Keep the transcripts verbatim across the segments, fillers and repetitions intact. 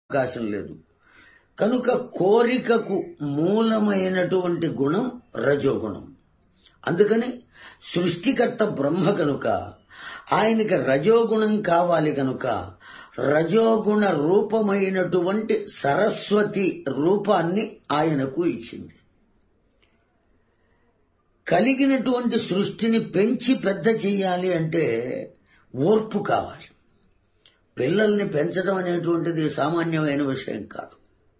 అవకాశం లేదు. కనుక కోరికకు మూలమైనటువంటి గుణం రజోగుణం. అందుకని సృష్టికర్త బ్రహ్మ కనుక ఆయనకి రజోగుణం కావాలి కనుక రజోగుణ రూపమైనటువంటి సరస్వతి రూపాన్ని ఆయనకు ఇచ్చింది. కలిగినటువంటి సృష్టిని పెంచి పెద్ద చెయ్యాలి అంటే ఓర్పు కావాలి. పిల్లల్ని పెంచడం అనేటువంటిది సామాన్యమైన విషయం కాదు.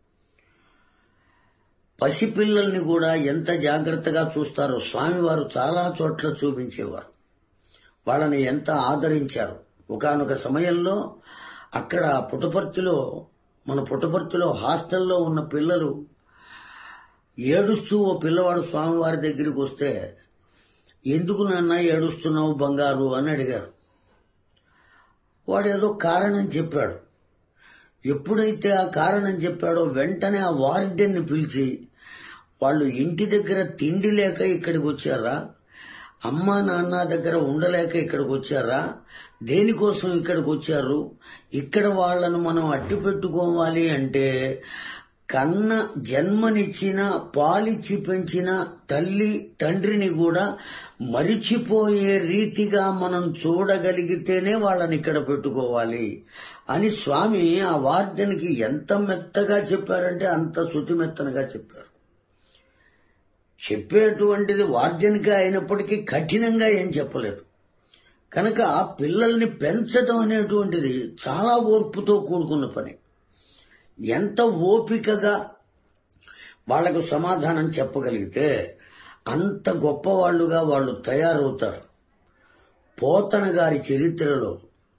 పసిపిల్లల్ని కూడా ఎంత జాగ్రత్తగా చూస్తారో స్వామివారు చాలా చోట్ల చూపించేవారు. వాళ్ళని ఎంత ఆదరించారు. ఒకానొక సమయంలో అక్కడ పుట్టపర్తిలో మన పుట్టపర్తిలో హాస్టల్లో ఉన్న పిల్లలు ఏడుస్తూ ఓ పిల్లవాడు స్వామివారి దగ్గరికి వస్తే, ఎందుకు నాన్న ఏడుస్తున్నావు బంగారు అని అడిగారు. వాడు ఏదో కారణం చెప్పాడు. ఎప్పుడైతే ఆ కారణం చెప్పాడో వెంటనే ఆ వార్డెన్ని పిలిచి, వాళ్ళు ఇంటి దగ్గర తిండి లేక ఇక్కడికి వచ్చారా, అమ్మా నాన్న దగ్గర ఉండలేక ఇక్కడికి వచ్చారా, దేనికోసం ఇక్కడికి వచ్చారు, ఇక్కడ వాళ్లను మనం అట్టి పెట్టుకోవాలి అంటే కన్న జన్మనిచ్చిన పాలిచ్చి పెంచిన తల్లి తండ్రిని కూడా మరిచిపోయే రీతిగా మనం చూడగలిగితేనే వాళ్ళని ఇక్కడ పెట్టుకోవాలి అని స్వామి ఆ వార్డెన్కి ఎంత మెత్తగా చెప్పారంటే అంత శృతిమెత్తనగా చెప్పారు. చెప్పేటువంటిది వార్డెన్గా అయినప్పటికీ కఠినంగా ఏం చెప్పలేదు. కనుక పిల్లల్ని పెంచడం అనేటువంటిది చాలా ఓర్పుతో కూడుకున్న పని. ఎంత ఓపికగా వాళ్లకు సమాధానం చెప్పగలిగితే అంత గొప్పవాళ్లుగా వాళ్ళు తయారవుతారు. పోతన గారి చరిత్రలో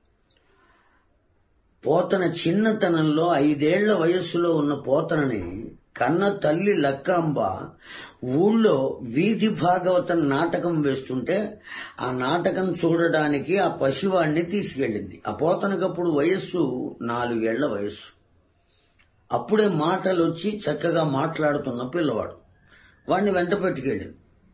పోతన చిన్నతనంలో ఐదేళ్ల వయస్సులో ఉన్న పోతనని కన్న తల్లి లక్కాంబ ఊళ్ళో వీధి భాగవతం నాటకం వేస్తుంటే ఆ నాటకం చూడడానికి ఆ పసివాణ్ణి తీసుకెళ్ళింది. ఆ పోతనకప్పుడు వయస్సు నాలుగేళ్ల వయస్సు. అప్పుడే మాటలు వచ్చి చక్కగా మాట్లాడుతున్న పిల్లవాడు. వాడిని వెంట పెట్టుకెళ్ళింది.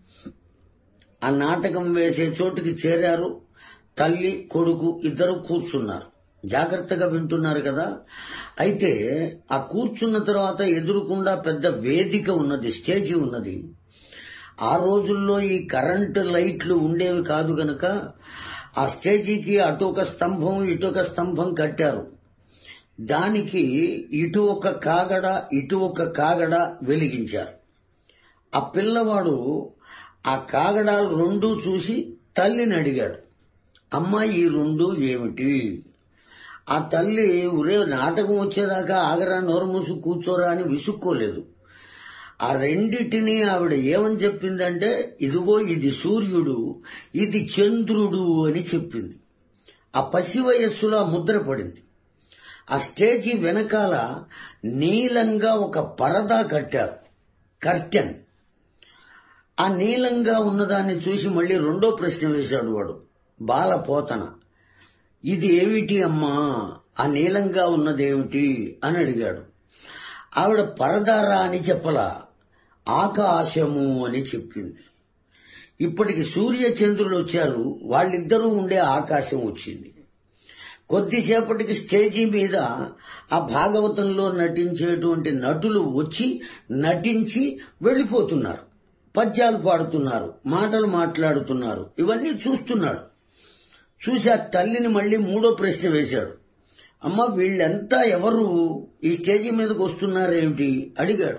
ఆ నాటకం వేసే చోటుకి చేరారు. తల్లి కొడుకు ఇద్దరు కూర్చున్నారు. జాగ్రత్తగా వింటున్నారు కదా. అయితే ఆ కూర్చున్న తర్వాత ఎదురుకుండా పెద్ద వేదిక ఉన్నది, స్టేజి ఉన్నది. ఆ రోజుల్లో ఈ కరెంటు లైట్లు ఉండేవి కాదు గనక ఆ స్టేజీకి అటు ఒక స్తంభం ఇటు ఒక స్తంభం కట్టారు. దానికి ఇటు ఒక కాగడ ఇటు ఒక కాగడ వెలిగించారు. ఆ పిల్లవాడు ఆ కాగడాలు రెండూ చూసి తల్లిని అడిగాడు, అమ్మా ఈ రెండు ఏమిటి? ఆ తల్లి ఒరే నాటకం వచ్చేదాకా ఆగరా, నోరు మూసు కూర్చోరా అని విసుక్కోలేదు. ఆ రెండిటిని ఆవిడ ఏమని చెప్పిందంటే, ఇదిగో ఇది సూర్యుడు, ఇది చంద్రుడు అని చెప్పింది. ఆ పసి వయస్సులో ముద్ర పడింది. ఆ స్టేజి వెనకాల నీలంగా ఒక పరదా కట్టారు, కర్టెన్. ఆ నీలంగా ఉన్నదాన్ని చూసి మళ్ళీ రెండో ప్రశ్న వేశాడు వాడు, బాల పోతన. ఇది ఏమిటి అమ్మా, ఆ నీలంగా ఉన్నదేమిటి అని అడిగాడు. ఆవిడ పరదారా అని చెప్పలా, ఆకాశము అని చెప్పింది. ఇప్పటికి సూర్య చంద్రులు వచ్చారు, వాళ్ళిద్దరూ ఉండే ఆకాశం వచ్చింది. కొద్దిసేపటికి స్టేజీ మీద ఆ భాగవతంలో నటించేటువంటి నటులు వచ్చి నటించి వెళ్లిపోతున్నారు. పద్యాలు పాడుతున్నారు, మాటలు మాట్లాడుతున్నారు. ఇవన్నీ చూస్తున్నాడు. చూసి ఆ తల్లిని మళ్ళీ మూడో ప్రశ్న వేశాడు, అమ్మ వీళ్ళంతా ఎవరు, ఈ స్టేజీ మీదకి వస్తున్నారేమిటి అడిగాడు.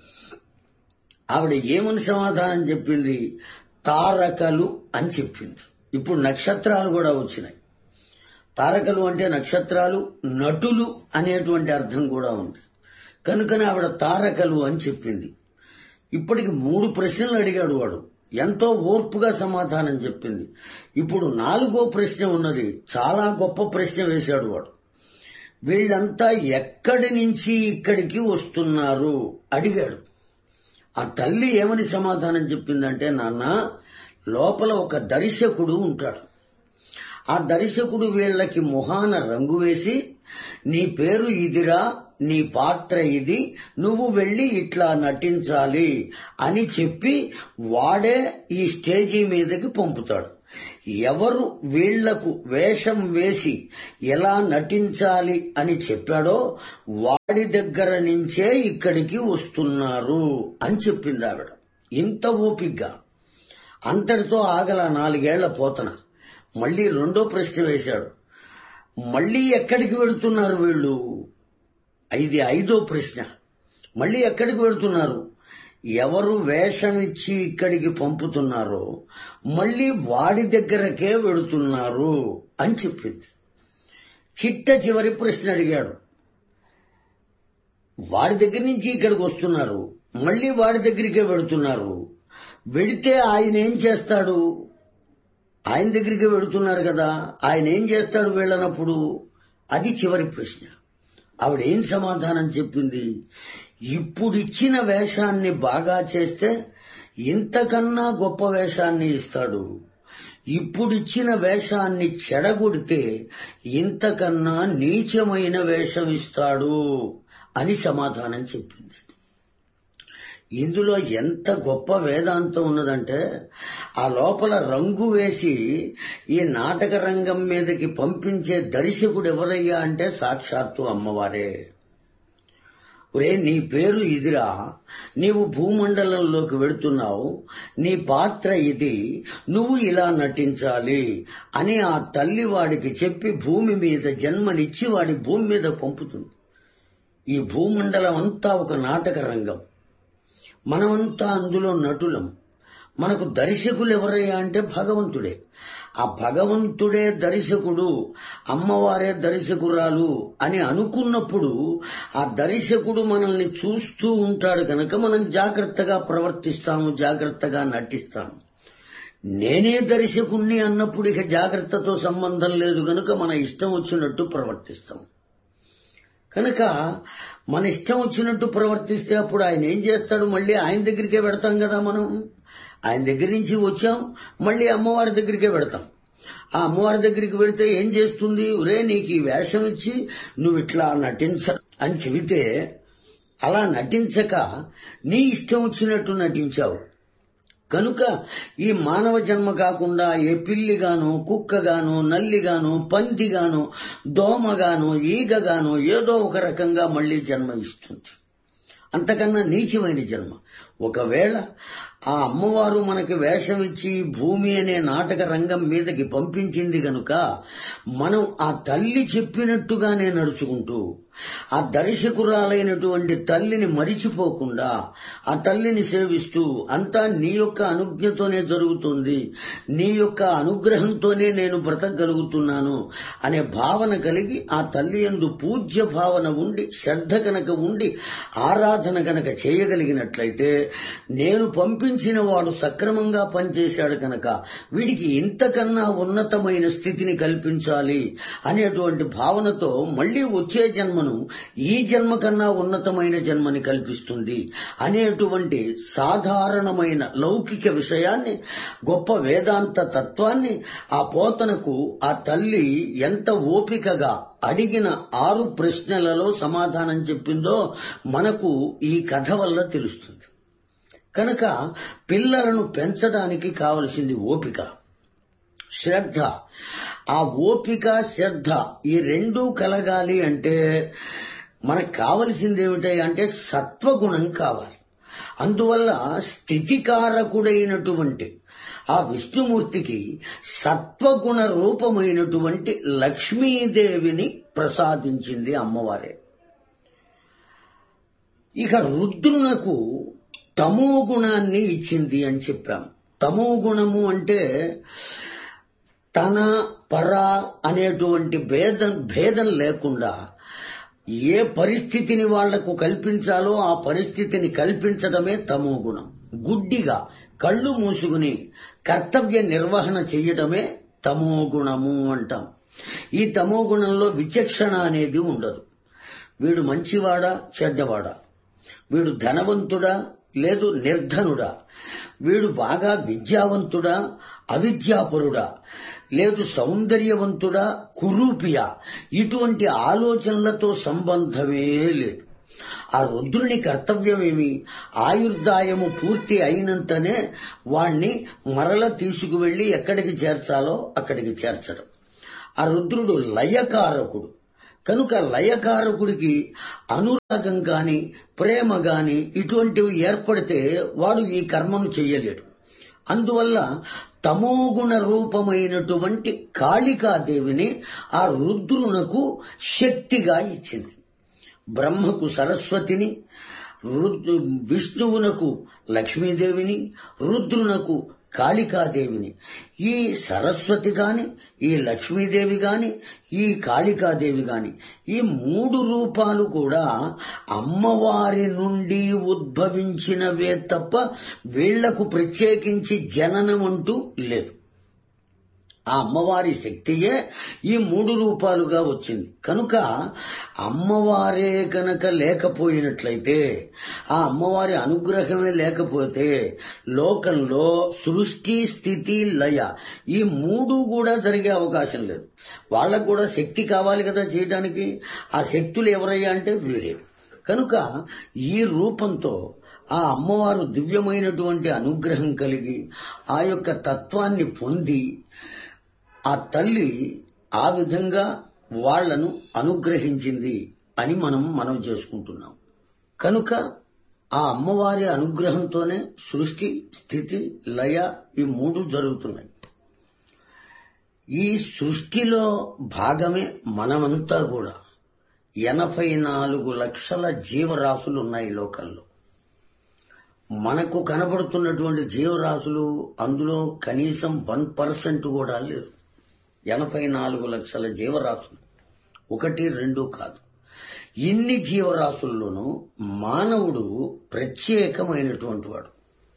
ఆవిడ ఏమని సమాధానం చెప్పింది, తారకలు అని చెప్పింది. ఇప్పుడు నక్షత్రాలు కూడా వచ్చినాయి. తారకలు అంటే నక్షత్రాలు, నటులు అనేటువంటి అర్థం కూడా ఉంది. కనుకనే ఆవిడ తారకలు అని చెప్పింది. ఇప్పటికి మూడు ప్రశ్నలు అడిగాడు వాడు, ఎంతో ఓర్పుగా సమాధానం చెప్పింది. ఇప్పుడు నాలుగో ప్రశ్న ఉన్నది, చాలా గొప్ప ప్రశ్న వేశాడు వాడు. వీళ్ళంతా ఎక్కడి నుంచి ఇక్కడికి వస్తున్నారు అడిగాడు. ఆ తల్లి ఏమని సమాధానం చెప్పిందంటే, నాన్న లోపల ఒక దర్శకుడు ఉంటాడు. ఆ దర్శకుడు వీళ్ళకి మొహాన రంగు వేసి, నీ పేరు ఇదిరా, నీ పాత్ర ఇది, నువ్వు వెళ్లి ఇట్లా నటించాలి అని చెప్పి వాడే ఈ స్టేజీ మీదకి పంపుతాడు. ఎవరు వీళ్లకు వేషం వేసి ఎలా నటించాలి అని చెప్పాడో వాడి దగ్గర నుంచే ఇక్కడికి వస్తున్నారు అని చెప్పింది ఆవిడ. ఇంత ఓపిగ్గా. అంతటితో ఆగల నాలుగేళ్ల పోతన. మళ్లీ రెండో ప్రశ్న వేశాడు. మళ్లీ ఎక్కడికి వెళుతున్నారు వీళ్ళు? ఇది ఐదో ప్రశ్న. మళ్లీ ఎక్కడికి వెళుతున్నారు? ఎవరు వేషం ఇచ్చి ఇక్కడికి పంపుతున్నారో మళ్లీ వాడి దగ్గరకే వెళుతున్నారు అని చెప్పింది. చిట్ట చివరి ప్రశ్న అడిగాడు. వాడి దగ్గర నుంచి ఇక్కడికి వస్తున్నారు, మళ్లీ వాడి దగ్గరికే వెళుతున్నారు. వెళితే ఆయన ఏం చేస్తాడు? ఆయన దగ్గరికి వెళుతున్నారు కదా, ఆయన ఏం చేస్తాడు వెళ్ళనప్పుడు? అది చివరి ప్రశ్న. ఆవిడేం సమాధానం చెప్పింది? ఇప్పుడిచ్చిన వేషాన్ని బాగా చేస్తే ఇంతకన్నా గొప్ప వేషాన్ని ఇస్తాడు, ఇప్పుడిచ్చిన వేషాన్ని చెడగొడితే ఇంతకన్నా నీచమైన వేషం ఇస్తాడు అని సమాధానం చెప్పింది. ఇందులో ఎంత గొప్ప వేదాంతం ఉన్నదంటే, ఆ లోపల రంగు వేసి ఈ నాటక రంగం మీదకి పంపించే దర్శకుడు ఎవరయ్యా అంటే సాక్షాత్తు అమ్మవారే. ఒరే, నీ పేరు ఇదిరా, నీవు భూమండలంలోకి వెళుతున్నావు, నీ పాత్ర ఇది, నువ్వు ఇలా నటించాలి అని ఆ తల్లి వాడికి చెప్పి భూమి మీద జన్మనిచ్చి వాడి భూమి మీద పంపుతుంది. ఈ భూమండలం అంతా ఒక నాటక రంగం. మనమంతా అందులో నటులం. మనకు దర్శకులు ఎవరయ్యా అంటే భగవంతుడే. ఆ భగవంతుడే దర్శకుడు, అమ్మవారే దర్శకురాలు అని అనుకున్నప్పుడు ఆ దర్శకుడు మనల్ని చూస్తూ ఉంటాడు కనుక మనం జాగ్రత్తగా ప్రవర్తిస్తాము, జాగ్రత్తగా నటిస్తాము. నేనే దర్శకుణ్ణి అన్నప్పుడు ఇక జాగ్రత్తతో సంబంధం లేదు కనుక మన ఇష్టం వచ్చినట్టు ప్రవర్తిస్తాం. కనుక మన ఇష్టం వచ్చినట్టు ప్రవర్తిస్తే అప్పుడు ఆయన ఏం చేస్తాడు? మళ్ళీ ఆయన దగ్గరికే పెడతాం కదా. మనం ఆయన దగ్గర నుంచి వచ్చాం, మళ్ళీ అమ్మవారి దగ్గరికే పెడతాం. ఆ అమ్మవారి దగ్గరికి వెళితే ఏం చేస్తుంది? ఒరే, నీకు ఈ వేషం ఇచ్చి నువ్వు ఇట్లా నటించ అని చెబితే అలా నటించక నీ ఇష్టం వచ్చినట్టు నటించావు కనుక ఈ మానవ జన్మ కాకుండా ఏ పిల్లిగానో, కుక్కగానో, నల్లిగానో, పందిగానో, దోమగానో, ఈగగానో ఏదో ఒక రకంగా మళ్లీ జన్మ ఇస్తుంది. అంతకన్నా నీచమైన జన్మ. ఒకవేళ ఆ అమ్మవారు మనకి వేషం ఇచ్చి భూమి అనే నాటక రంగం మీదకి పంపించింది గనుక మనం ఆ తల్లి చెప్పినట్టుగానే నడుచుకుంటూ ఆ దర్శకురాలైనటువంటి తల్లిని మరిచిపోకుండా ఆ తల్లిని సేవిస్తూ అంతా నీ యొక్క అనుజ్ఞతోనే జరుగుతుంది, నీ యొక్క అనుగ్రహంతోనే నేను బ్రతకగలుగుతున్నాను అనే భావన కలిగి ఆ తల్లి యందు పూజ్య భావన ఉండి శ్రద్ధ కనుక ఉండి ఆరాధన కనుక చేయగలిగినట్లయితే నేను పంపించిన వాడు సక్రమంగా పనిచేశాడు కనుక వీడికి ఇంతకన్నా ఉన్నతమైన స్థితిని కల్పించాలి అనేటువంటి భావనతో మళ్లీ వచ్చే జన్మను ఈ జన్మ కన్నా ఉన్నతమైన జన్మని కల్పిస్తుంది అనేటువంటి సాధారణమైన లౌకిక విషయాన్ని, గొప్ప వేదాంత తత్వాన్ని ఆ పోతనకు ఆ తల్లి ఎంత ఓపికగా అడిగిన ఆరు ప్రశ్నలలో సమాధానం చెప్పిందో మనకు ఈ కథ వల్ల తెలుస్తుంది. కనుక పిల్లలను పెంచడానికి కావలసింది ఓపిక, శ్రద్ధ. ఆ ఓపిక, శ్రద్ధ ఈ రెండూ కలగాలి అంటే మనకు కావలసింది ఏమిటి అంటే సత్వగుణం కావాలి. అందువల్ల స్థితికారకుడైనటువంటి ఆ విష్ణుమూర్తికి సత్వగుణ రూపమైనటువంటి లక్ష్మీదేవిని ప్రసాదించింది అమ్మవారే. ఇక రుద్రునకు తమో గుణాన్ని ఇచ్చింది అని చెప్పాం. తమో గుణము అంటే తన పర అనేటువంటి భేదం భేదం లేకుండా ఏ పరిస్థితిని వాళ్లకు కల్పించాలో ఆ పరిస్థితిని కల్పించడమే తమో గుణం. గుడ్డిగా కళ్ళు మూసుకుని కర్తవ్య నిర్వహణ చెయ్యడమే తమో గుణము అంటాం. ఈ తమో గుణంలో విచక్షణ అనేది ఉండదు. వీడు మంచివాడా, చెడ్డవాడా, వీడు ధనవంతుడా లేదు నిర్ధనుడా, వీడు బాగా విద్యావంతుడా, అవిద్యాపరుడా, లేదు సౌందర్యవంతుడా, కురూపియా, ఇటువంటి ఆలోచనలతో సంబంధమే లేదు. ఆ రుద్రుని కర్తవ్యం ఏమి? ఆయుర్దాయము పూర్తి అయినంతనే వాణ్ణి మరల తీసుకువెళ్లి ఎక్కడికి చేర్చాలో అక్కడికి చేర్చడం. ఆ రుద్రుడు లయకారకుడు కనుక లయకారకుడికి అనురాగం గాని ప్రేమ గాని ఇటువంటివి ఏర్పడితే వాడు ఈ కర్మను చెయ్యలేడు. అందువల్ల తమోగుణ రూపమైనటువంటి కాళికాదేవిని ఆ రుద్రునకు శక్తిగా ఇచ్చింది. బ్రహ్మకు సరస్వతిని, రుద్రు విష్ణువునకు లక్ష్మీదేవిని, రుద్రునకు కాళికాదేవిని. ఈ సరస్వతి గాని, ఈ లక్ష్మీదేవి గాని, ఈ కాళికాదేవి గాని ఈ మూడు రూపాలు కూడా అమ్మవారి నుండి ఉద్భవించినవే తప్ప వీళ్లకు ప్రత్యేకించి జననం అంటూ లేదు. ఆ అమ్మవారి శక్తియే ఈ మూడు రూపాలుగా వచ్చింది. కనుక అమ్మవారే కనుక లేకపోయినట్లయితే, ఆ అమ్మవారి అనుగ్రహమే లేకపోతే లోకంలో సృష్టి స్థితి లయ ఈ మూడు కూడా జరిగే అవకాశం లేదు. వాళ్ళకు కూడా శక్తి కావాలి కదా చేయడానికి. ఆ శక్తులు ఎవరయ్యా అంటే వీరే. కనుక ఈ రూపంతో ఆ అమ్మవారు దివ్యమైనటువంటి అనుగ్రహం కలిగి ఆ యొక్క తత్వాన్ని పొంది ఆ తల్లి ఆ విధంగా వాళ్లను అనుగ్రహించింది అని మనం మనం చేసుకుంటున్నాం. కనుక ఆ అమ్మవారి అనుగ్రహంతోనే సృష్టి స్థితి లయ ఈ మూడు జరుగుతున్నాయి. ఈ సృష్టిలో భాగమే మనమంతా కూడా. ఎనభై నాలుగు లక్షల జీవరాశులు ఉన్నాయి లోకంలో. మనకు కనబడుతున్నటువంటి జీవరాశులు అందులో కనీసం వన్ పర్సెంట్ కూడా లేదు. ఎనభై నాలుగు లక్షల జీవరాశులు, ఒకటి రెండు కాదు. ఇన్ని జీవరాశుల్లోనూ మానవుడు ప్రత్యేకమైనటువంటి వాడు.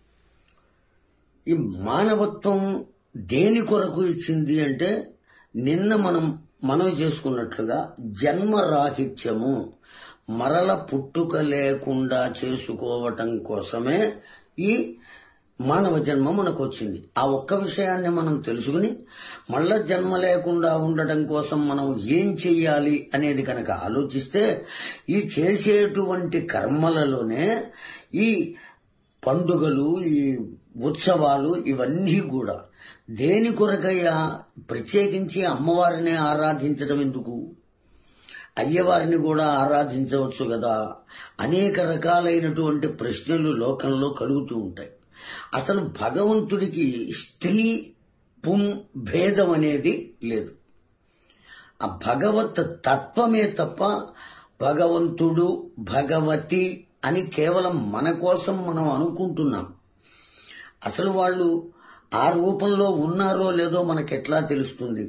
ఈ మానవత్వం దేని కొరకు ఇచ్చింది అంటే, నిన్న మనం మనవి చేసుకున్నట్లుగా జన్మరాహిత్యము, మరల పుట్టుక లేకుండా చేసుకోవటం కోసమే ఈ మానవ జన్మ మనకు వచ్చింది. ఆ ఒక్క విషయాన్ని మనం తెలుసుకుని మళ్ళా జన్మ లేకుండా ఉండటం కోసం మనం ఏం చెయ్యాలి అనేది కనుక ఆలోచిస్తే, ఈ చేసేటువంటి కర్మలలోనే ఈ పండుగలు, ఈ ఉత్సవాలు ఇవన్నీ కూడా దేని కొరకయ్యా? ప్రత్యేకించి అమ్మవారిని ఆరాధించడం ఎందుకు? అయ్యవారిని కూడా ఆరాధించవచ్చు కదా. అనేక రకాలైనటువంటి ప్రశ్నలు లోకంలో కలుగుతూ ఉంటాయి. అసలు భగవంతుడికి స్త్రీ పుం భేదం అనేది లేదు. ఆ భగవత్ తత్వమే తప్ప భగవంతుడు భగవతి అని కేవలం మన కోసం మనం అనుకుంటున్నాం. అసలు వాళ్ళు ఆ రూపంలో ఉన్నారో లేదో మనకెట్లా తెలుస్తుంది?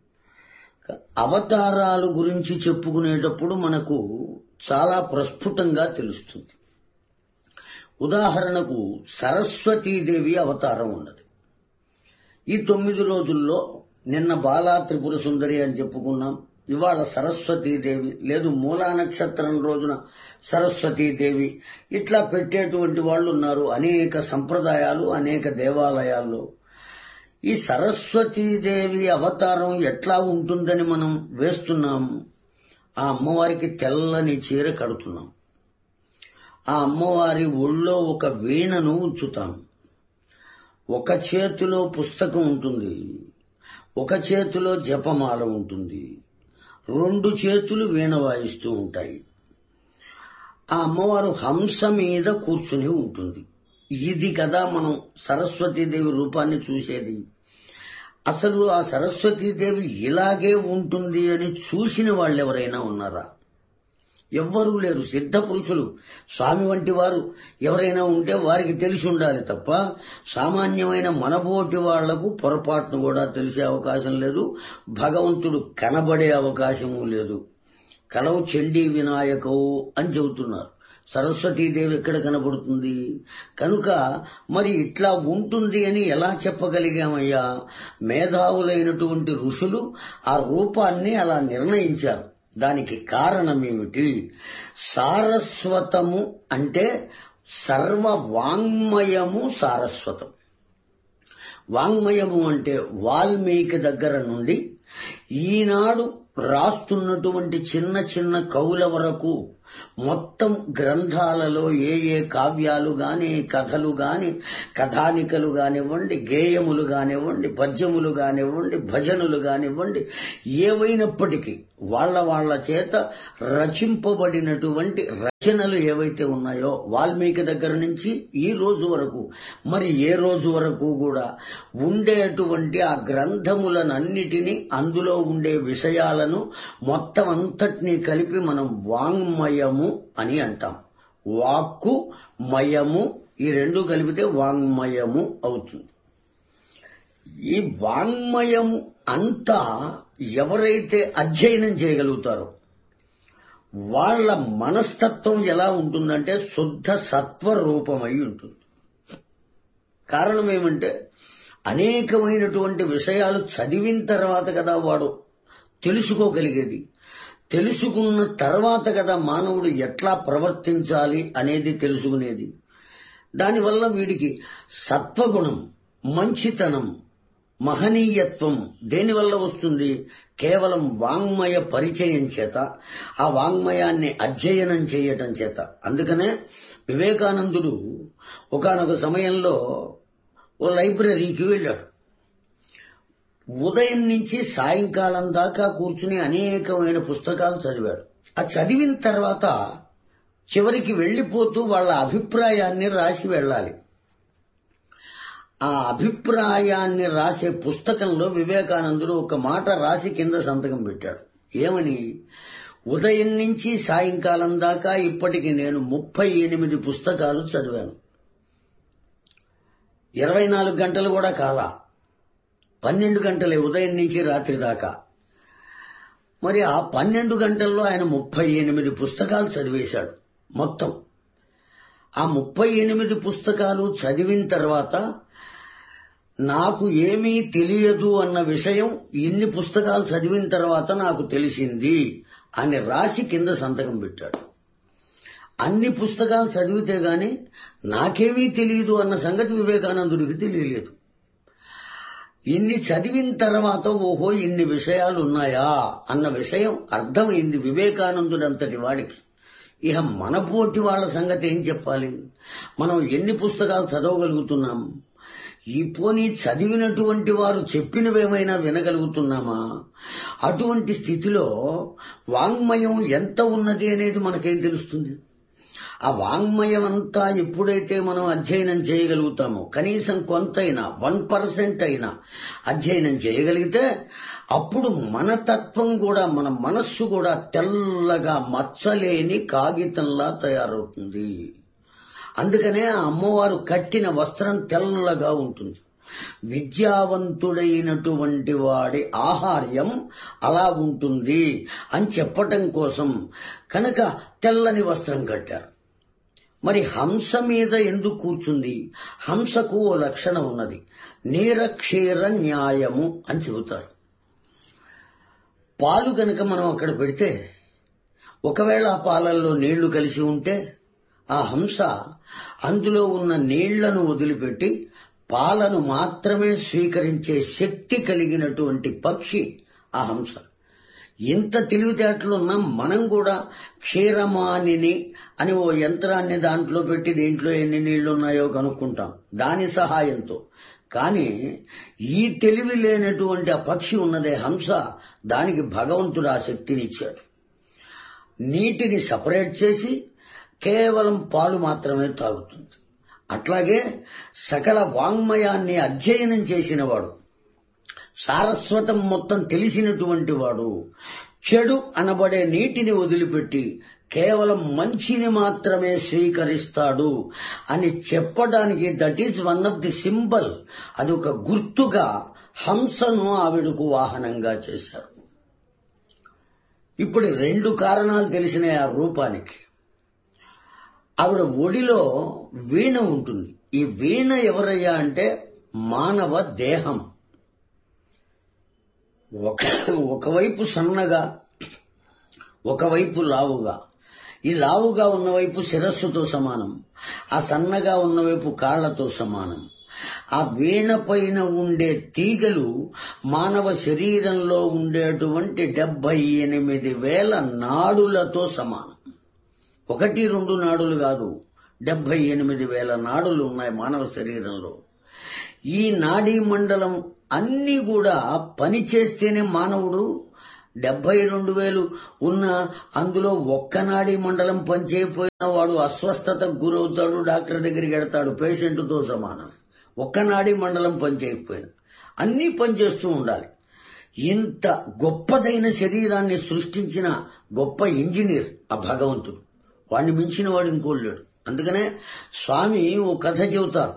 అవతారాలు గురించి చెప్పుకునేటప్పుడు మనకు చాలా ప్రస్ఫుటంగా తెలుస్తుంది. ఉదాహరణకు సరస్వతీదేవి అవతారం ఉన్నది. ఈ తొమ్మిది రోజుల్లో నిన్న బాలా త్రిపుర సుందరి అని చెప్పుకున్నాం. ఇవాళ సరస్వతీదేవి, లేదు మూలా నక్షత్రం రోజున సరస్వతీదేవి, ఇట్లా పెట్టేటువంటి వాళ్ళు ఉన్నారు. అనేక సంప్రదాయాలు, అనేక దేవాలయాల్లో ఈ సరస్వతీదేవి అవతారం ఎట్లా ఉంటుందని మనం వేస్తున్నాం. ఆ అమ్మవారికి తెల్లని చీర కడుతున్నాం. ఆ అమ్మవారి ఒళ్ళో ఒక వీణను ఉంచుతాం. ఒక చేతిలో పుస్తకం ఉంటుంది, ఒక చేతిలో జపమాల ఉంటుంది, రెండు చేతులు వీణ వాయిస్తూ ఉంటాయి. ఆ అమ్మవారు హంస మీద కూర్చుని ఉంటుంది. ఇది కదా మనం సరస్వతీదేవి రూపాన్ని చూసేది. అసలు ఆ సరస్వతీదేవి ఇలాగే ఉంటుంది అని చూసిన వాళ్ళు ఎవరైనా ఉన్నారా? ఎవ్వరూ లేరు. సిద్ధ పురుషులు, స్వామి వంటి వారు ఎవరైనా ఉంటే వారికి తెలిసి ఉండాలి తప్ప సామాన్యమైన మనబోటి వాళ్లకు పొరపాటును కూడా తెలిసే అవకాశం లేదు. భగవంతుడు కనబడే అవకాశము లేదు. కలవు చండీ వినాయకవు అని చెబుతున్నారు. సరస్వతీదేవి ఎక్కడ కనబడుతుంది? కనుక మరి ఇట్లా ఉంటుంది అని ఎలా చెప్పగలిగామయ్యా? మేధావులైనటువంటి ఋషులు ఆ రూపాన్ని అలా నిర్ణయించారు. దానికి కారణమేమిటి? సారస్వతము అంటే సర్వ వాంగ్మయము సారస్వతం. వాంగ్మయము అంటే వాల్మీకి దగ్గర నుండి ఈనాడు రాస్తున్నటువంటి చిన్న చిన్న కవుల వరకు మొత్తం గ్రంథాలలో ఏ ఏ కావ్యాలు గాని, కథలు గాని, కథానికలు కానివ్వండి, గేయములు కానివ్వండి, పద్యములు కానివ్వండి, భజనులు కానివ్వండి, ఏవైనప్పటికీ వాళ్ళ వాళ్ళ చేత రచింపబడినటువంటి రచనలు ఏవైతే ఉన్నాయో వాల్మీకి దగ్గర నుంచి ఈ రోజు వరకు, మరి ఏ రోజు వరకు కూడా ఉండేటువంటి ఆ గ్రంథములనన్నిటినీ, అందులో ఉండే విషయాలను మొత్తం అంతటినీ కలిపి మనం వాంగ్మయము అని అంటాం. వాక్కు మయము ఈ రెండు కలిపితే వాంగ్మయము అవుతుంది. ఈ వాంగ్మయము అంతా ఎవరైతే అధ్యయనం చేయగలుగుతారో వాళ్ళ మనస్తత్వం ఎలా ఉంటుందంటే శుద్ధ సత్వ రూపమై ఉంటుంది. కారణం ఏమంటే అనేకమైనటువంటి విషయాలు చదివిన తర్వాత కదా వాడు తెలుసుకోగలిగేది. తెలుసుకున్న తర్వాత కదా మానవుడు ఎట్లా ప్రవర్తించాలి అనేది తెలుసుకునేది. దానివల్ల వీడికి సత్వగుణం, మంచితనం, మహనీయత్వం దేనివల్ల వస్తుంది? కేవలం వాంగ్మయ పరిచయం చేత, ఆ వాంగ్మయాన్ని అధ్యయనం చేయటం చేత. అందుకనే వివేకానందుడు ఒకానొక సమయంలో ఓ లైబ్రరీకి వెళ్ళాడు. ఉదయం నుంచి సాయంకాలం దాకా కూర్చుని అనేకమైన పుస్తకాలు చదివాడు. ఆ చదివిన తర్వాత చివరికి వెళ్లిపోతూ వాళ్ళ అభిప్రాయాన్ని రాసి వెళ్ళాలి. ఆ అభిప్రాయాన్ని రాసే పుస్తకంలో వివేకానందుడు ఒక మాట రాసి కింద సంతకం పెట్టాడు. ఏమని? ఉదయం నుంచి సాయంకాలం దాకా ఇప్పటికి నేను ముప్పై ఎనిమిది పుస్తకాలు చదివాను. ఇరవై నాలుగు గంటలు కూడా కాలా, పన్నెండు గంటలే ఉదయం నుంచి రాత్రి దాకా. మరి ఆ పన్నెండు గంటల్లో ఆయన ముప్పై ఎనిమిది పుస్తకాలు చదివేశాడు మొత్తం. ఆ ముప్పై ఎనిమిది పుస్తకాలు చదివిన తర్వాత నాకు ఏమీ తెలియదు అన్న విషయం ఇన్ని పుస్తకాలు చదివిన తర్వాత నాకు తెలిసింది అని రాసి కింద సంతకం పెట్టాడు. అన్ని పుస్తకాలు చదివితే గాని నాకేమీ తెలియదు అన్న సంగతి వివేకానందుడికి తెలియలేదు. ఇన్ని చదివిన తర్వాత ఓహో ఇన్ని విషయాలు ఉన్నాయా అన్న విషయం అర్థమైంది వివేకానందుడంతటి వాడికి. ఇక మన పోటీ వాళ్ళ సంగతి ఏం చెప్పాలి? మనం ఎన్ని పుస్తకాలు చదవగలుగుతున్నాం? ఈ పోనీ చదివినటువంటి వారు చెప్పినవేమైనా వినగలుగుతున్నామా? అటువంటి స్థితిలో వాంగ్మయం ఎంత ఉన్నది అనేది మనకేం తెలుస్తుంది? ఆ వాంగ్మయం అంతా ఎప్పుడైతే మనం అధ్యయనం చేయగలుగుతామో, కనీసం కొంతైనా వన్ పర్సెంట్ అయినా అధ్యయనం చేయగలిగితే అప్పుడు మన తత్వం కూడా, మన మనస్సు కూడా తెల్లగా మచ్చలేని కాగితంలా తయారవుతుంది. అందుకనే ఆ అమ్మవారు కట్టిన వస్త్రం తెల్లగా ఉంటుంది. విద్యావంతుడైనటువంటి వాడి ఆహార్యం అలా ఉంటుంది అని చెప్పటం కోసం కనుక తెల్లని వస్త్రం కట్టారు. మరి హంస మీద ఎందుకు కూర్చుంది? హంసకు ఓ లక్షణం ఉన్నది, నీరక్షీర న్యాయము అని చెబుతారు. పాలు కనుక మనం అక్కడ పెడితే ఒకవేళ ఆ పాలల్లో నీళ్లు కలిసి ఉంటే ఆ హంస అందులో ఉన్న నీళ్లను వదిలిపెట్టి పాలను మాత్రమే స్వీకరించే శక్తి కలిగినటువంటి పక్షి ఆ హంస. ఇంత తెలివితేటలున్నా మనం కూడా క్షీరమానిని అని ఓ యంత్రాన్ని దాంట్లో పెట్టి దీంట్లో ఎన్ని నీళ్లున్నాయో కనుక్కుంటాం దాని సహాయంతో. కానీ ఈ తెలివి లేనటువంటి ఆ పక్షి ఉన్నదే హంస, దానికి భగవంతుడు ఆ శక్తినిచ్చాడు. నీటిని సపరేట్ చేసి కేవలం పాలు మాత్రమే తాగుతుంది. అట్లాగే సకల వాంగ్మయాన్ని అధ్యయనం చేసినవాడు, సారస్వతం మొత్తం తెలిసినటువంటి వాడు చెడు అనబడే నీటిని వదిలిపెట్టి కేవలం మంచిని మాత్రమే స్వీకరిస్తాడు అని చెప్పడానికి that is one of the symbol, అది ఒక గుర్తుగా హంసను ఆవిడకు వాహనంగా చేశారు. ఇప్పుడు రెండు కారణాలు తెలిసినాయి ఆ రూపానికి. ఆవిడ ఒడిలో వీణ ఉంటుంది. ఈ వీణ ఎవరయ్యా అంటే మానవ దేహం. ఒక ఒకవైపు సన్నగా, ఒకవైపు లావుగా. ఈ లావుగా ఉన్నవైపు శిరస్సుతో సమానం, ఆ సన్నగా ఉన్నవైపు కాళ్లతో సమానం. ఆ వీణ పైన ఉండే తీగలు మానవ శరీరంలో ఉండేటువంటి డెబ్బై ఎనిమిది వేల నాడులతో సమానం. ఒకటి రెండు నాడులు కాదు, డెబ్బై ఎనిమిది వేల నాడులు ఉన్నాయి మానవ శరీరంలో. ఈ నాడీ మండలం అన్నీ కూడా పనిచేస్తేనే మానవుడు. డెబ్బై రెండు వేలు ఉన్న అందులో ఒక్క నాడీ మండలం పనిచేయకపోయినా వాడు అస్వస్థతకు గురవుతాడు, డాక్టర్ దగ్గరికి వెడతాడు, పేషెంట్తో సమానం. ఒక్క నాడీ మండలం పనిచేయకపోయినా అన్నీ పనిచేస్తూ ఉండాలి. ఇంత గొప్పదైన శరీరాన్ని సృష్టించిన గొప్ప ఇంజనీర్ ఆ భగవంతుడు. వాడిని మించిన వాడు ఇంకోడు లేడు. అందుకనే స్వామి ఓ కథ చెబుతారు.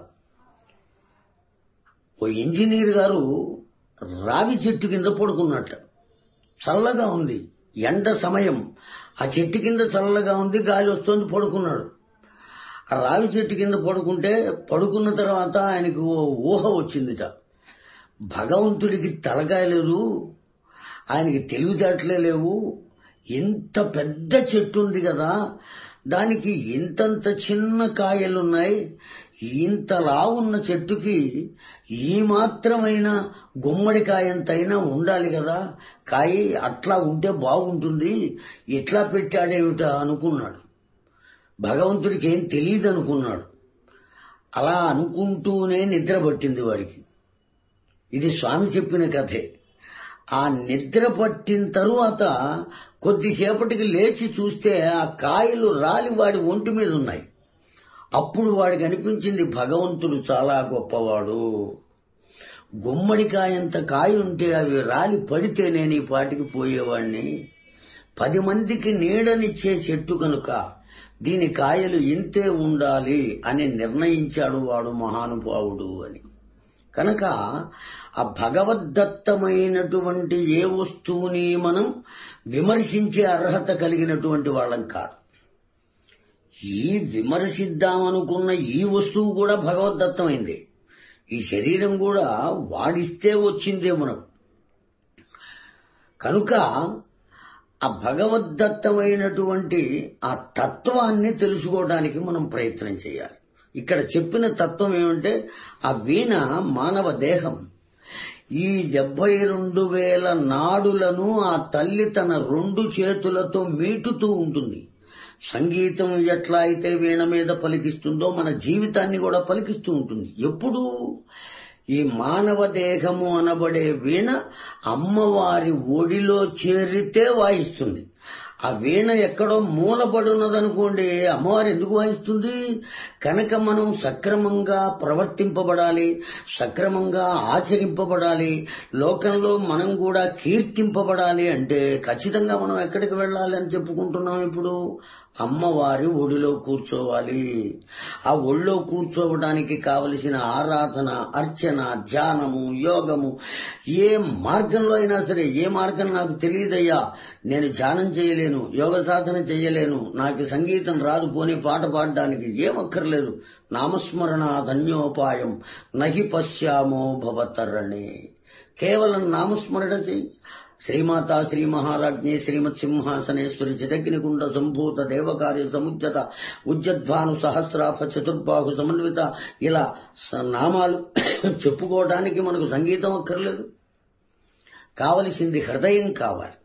ఓ ఇంజనీర్ గారు రావి చెట్టు కింద పడుకున్నట్ట. చల్లగా ఉంది, ఎండ సమయం. ఆ చెట్టు కింద చల్లగా ఉంది, గాలి వస్తుంది, పడుకున్నాడు. ఆ రావి చెట్టు కింద పడుకుంటే పడుకున్న తర్వాత ఆయనకు ఓ ఊహ వచ్చిందిట. భగవంతుడికి తలకాయ లేదు, ఆయనకి తెలివితేటలే లేవు. ఇంత పెద్ద చెట్టు ఉంది కదా, దానికి ఇంతంత చిన్న కాయలున్నాయి. ఇంతలా ఉన్న చెట్టుకి ఈ మాత్రమైన గుమ్మడికాయంతైనా ఉండాలి కదా, కాయ అట్లా ఉంటే బాగుంటుంది, ఇట్లా పెట్టాడేమిటా అనుకున్నాడు. భగవంతుడికి ఏం తెలియదు అనుకున్నాడు. అలా అనుకుంటూనే నిద్ర పట్టింది వాడికి. ఇది స్వామి చెప్పిన కథే. ఆ నిద్ర పట్టిన తరువాత కొద్దిసేపటికి లేచి చూస్తే ఆ కాయలు రాలి వాడి ఒంటి మీద ఉన్నాయి. అప్పుడు వాడికి అనిపించింది భగవంతుడు చాలా గొప్పవాడు. గుమ్మడికాయంత కాయ ఉంటే అవి రాలి పడితే నేను ఈ పాటికి పోయేవాణ్ణి. పది మందికి నీడనిచ్చే చెట్టు కనుక దీని కాయలు ఇంతే ఉండాలి అని నిర్ణయించాడు వాడు మహానుభావుడు అని. కనుక ఆ భగవద్దత్తమైనటువంటి ఏ వస్తువుని మనం విమర్శించే అర్హత కలిగినటువంటి వాళ్ళం కాదు. ఈ విమర్శిద్దామనుకున్న ఈ వస్తువు కూడా భగవద్దత్తమైంది. ఈ శరీరం కూడా వాడిస్తే వచ్చిందే మనకు. కనుక ఆ భగవద్దత్తమైనటువంటి ఆ తత్వాన్ని తెలుసుకోవడానికి మనం ప్రయత్నం చేయాలి. ఇక్కడ చెప్పిన తత్వం ఏమంటే ఆ వీణ మానవ దేహం. ఈ డెబ్బై రెండు వేల నాడులను ఆ తల్లి తన రెండు చేతులతో మీటుతూ ఉంటుంది. సంగీతం ఎట్లా అయితే వీణ మీద పలికిస్తుందో మన జీవితాన్ని కూడా పలికిస్తూ ఉంటుంది. ఎప్పుడు ఈ మానవ దేహము అనబడే వీణ అమ్మవారి ఒడిలో చేరితే వాయిస్తుంది. ఆ వీణ ఎక్కడో మూలపడున్నదనుకోండి, అమ్మవారు ఎందుకు వాయిస్తుంది? కనుక మనం సక్రమంగా ప్రవర్తింపబడాలి, సక్రమంగా ఆచరింపబడాలి, లోకంలో మనం కూడా కీర్తింపబడాలి అంటే ఖచ్చితంగా మనం ఎక్కడికి వెళ్ళాలి అని చెప్పుకుంటున్నాం. ఇప్పుడు అమ్మవారి ఒడిలో కూర్చోవాలి. ఆ ఒడిలో కూర్చోవడానికి కావలసిన ఆరాధన, అర్చన, ధ్యానము, యోగము ఏ మార్గంలో అయినా సరే, ఏ మార్గం నాకు తెలియదయ్యా, నేను ధ్యానం చేయలేను, యోగ సాధన చేయలేను, నాకు సంగీతం రాదు, పోనీ పాట పాడడానికి ఏమక్కర్లేదు, నామస్మరణ ధన్యోపాయం నహి పశ్యామో భవతరణే. కేవలం నామస్మరణ చెయ్యి. శ్రీమాత శ్రీ మహారాజ్ఞే శ్రీమత్ సింహాసనేశ్వరి చిదగ్నికుండ సంభూత దేవకార్య సముజ్జత ఉజ్జద్భాను సహస్రాఫ చతుర్బాహు సమన్విత, ఇలా నామాలు చెప్పుకోవడానికి మనకు సంగీతం అక్కర్లేదు. కావలసింది హృదయం కావాలి.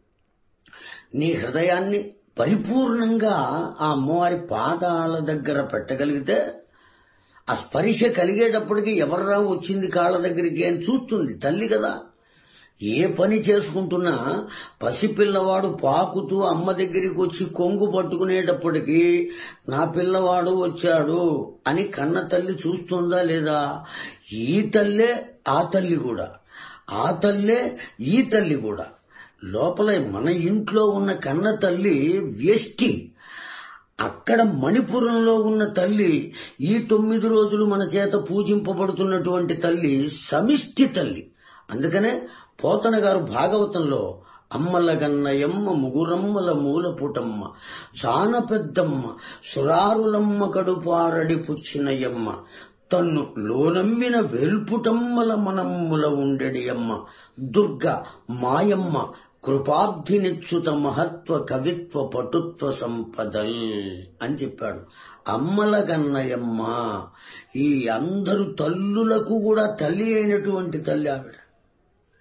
నీ హృదయాన్ని పరిపూర్ణంగా ఆ అమ్మవారి పాదాల దగ్గర పెట్టగలిగితే ఆ స్పర్శ కలిగేటప్పటికి ఎవర్రా వచ్చింది కాళ్ళ దగ్గరికి అని చూస్తుంది తల్లి కదా. ఏ పని చేసుకుంటున్నా పసిపిల్లవాడు పాకుతూ అమ్మ దగ్గరికి వచ్చి కొంగు పట్టుకునేటప్పటికీ నా పిల్లవాడు వచ్చాడు అని కన్న తల్లి చూస్తుందా లేదా? ఈ తల్లే ఆ తల్లి కూడా, ఆ తల్లే ఈ తల్లి కూడా. లోపల మన ఇంట్లో ఉన్న కన్న తల్లి వ్యష్టి, అక్కడ మణిపురంలో ఉన్న తల్లి, ఈ తొమ్మిది రోజులు మన చేత పూజింపబడుతున్నటువంటి తల్లి సమిష్టి తల్లి. అందుకనే పోతన గారు భాగవతంలో అమ్మల గన్నయమ్మ ముగురమ్మల మూలపుటమ్మ చాన పెద్దమ్మ సురారులమ్మ కడుపారడి పుచ్చినయమ్మ తన్ను లోనమ్మిన వేల్పుటమ్మల మనమ్ముల ఉండెడి అమ్మ దుర్గ మాయమ్మ కృపాబ్ధినిచ్చుత మహత్వ కవిత్వ పటుత్వ సంపదల్ అని చెప్పాడు. అమ్మల గన్నయమ్మ, ఈ అందరు తల్లులకు కూడా తల్లి అయినటువంటి తల్లి ఆవిడ.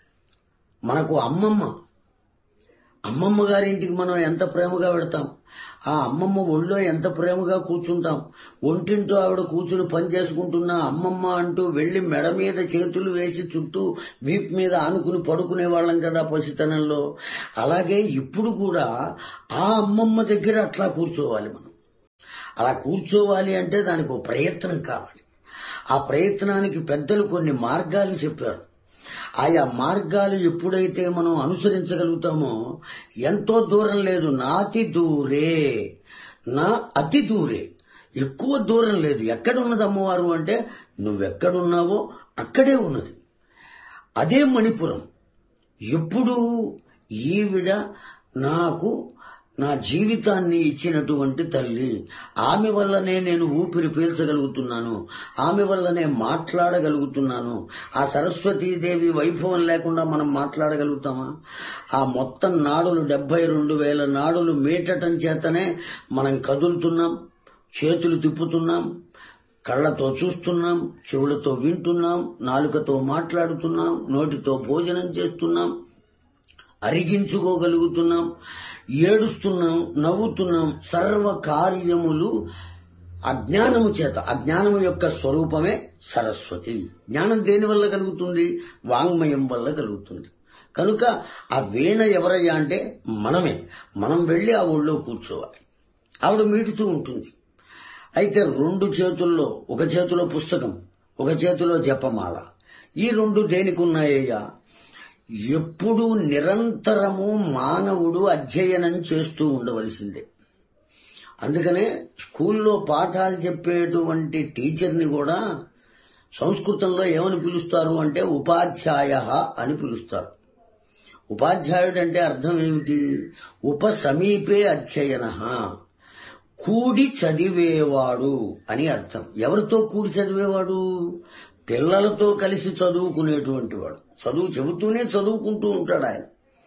మనకు అమ్మమ్మ, అమ్మమ్మ గారింటికి మనం ఎంత ప్రేమగా పెడతాం. ఆ అమ్మమ్మ ఒళ్ళో ఎంత ప్రేమగా కూర్చుంటాం. ఒంటింటో ఆవిడ కూర్చుని పని చేసుకుంటున్నా అమ్మమ్మ అంటూ వెళ్లి మెడ మీద చేతులు వేసి చుట్టూ వీపు మీద ఆనుకుని పడుకునే వాళ్ళం కదా పసితనంలో. అలాగే ఇప్పుడు కూడా ఆ అమ్మమ్మ దగ్గర అట్లా కూర్చోవాలి మనం. అలా కూర్చోవాలి అంటే దానికి ఒక ప్రయత్నం కావాలి. ఆ ప్రయత్నానికి పెద్దలు కొన్ని మార్గాలు చెప్పారు. ఆయా మార్గాలు ఎప్పుడైతే మనం అనుసరించగలుగుతామో ఎంతో దూరం లేదు, నాతి దూరే నా అతి దూరే, ఎక్కువ దూరం లేదు. ఎక్కడున్నది అమ్మవారు అంటే నువ్వెక్కడున్నావో అక్కడే ఉన్నది. అదే మణిపురం. ఎప్పుడు ఈవిడ నాకు నా జీవితాన్ని ఇచ్చినటువంటి తల్లి, ఆమె వల్లనే నేను ఊపిరి పీల్చగలుగుతున్నాను, ఆమె వల్లనే మాట్లాడగలుగుతున్నాను. ఆ సరస్వతీదేవి వైభవం లేకుండా మనం మాట్లాడగలుగుతామా? ఆ మొత్తం నాడులు డెబ్బై రెండు వేల నాడులు మీటటం చేతనే మనం కదులుతున్నాం, చేతులు తిప్పుతున్నాం, కళ్లతో చూస్తున్నాం, చెవులతో వింటున్నాం, నాలుకతో మాట్లాడుతున్నాం, నోటితో భోజనం చేస్తున్నాం, అరిగించుకోగలుగుతున్నాం, ఏడుస్తున్నాం, నవ్వుతున్నాం. సర్వ కార్యములు అజ్ఞానము చేత. అజ్ఞానము యొక్క స్వరూపమే సరస్వతి. జ్ఞానం దేని వల్ల కలుగుతుంది? వాంగ్మయం వల్ల కలుగుతుంది. కనుక ఆ వీణ ఎవరయ్యా అంటే మనమే. మనం వెళ్లి ఆ ఊళ్ళో కూర్చోవాలి. ఆవిడ మీటుతూ ఉంటుంది. అయితే రెండు చేతుల్లో, ఒక చేతిలో పుస్తకం, ఒక చేతిలో జపమాల. ఈ రెండు దేనికి ఉన్నాయ్యా? ఎప్పుడూ నిరంతరము మానవుడు అధ్యయనం చేస్తూ ఉండవలసిందే. అందుకనే స్కూల్లో పాఠాలు చెప్పేటువంటి టీచర్ని కూడా సంస్కృతంలో ఏమని పిలుస్తారు అంటే ఉపాధ్యాయ అని పిలుస్తారు. ఉపాధ్యాయుడు అంటే అర్థం ఏమిటి? ఉపసమీపే అధ్యయన, కూడి చదివేవాడు అని అర్థం. ఎవరితో కూడి చదివేవాడు? పిల్లలతో కలిసి చదువుకునేటువంటి వాడు. చదువు చెబుతూనే చదువుకుంటూ ఉంటాడు ఆయన.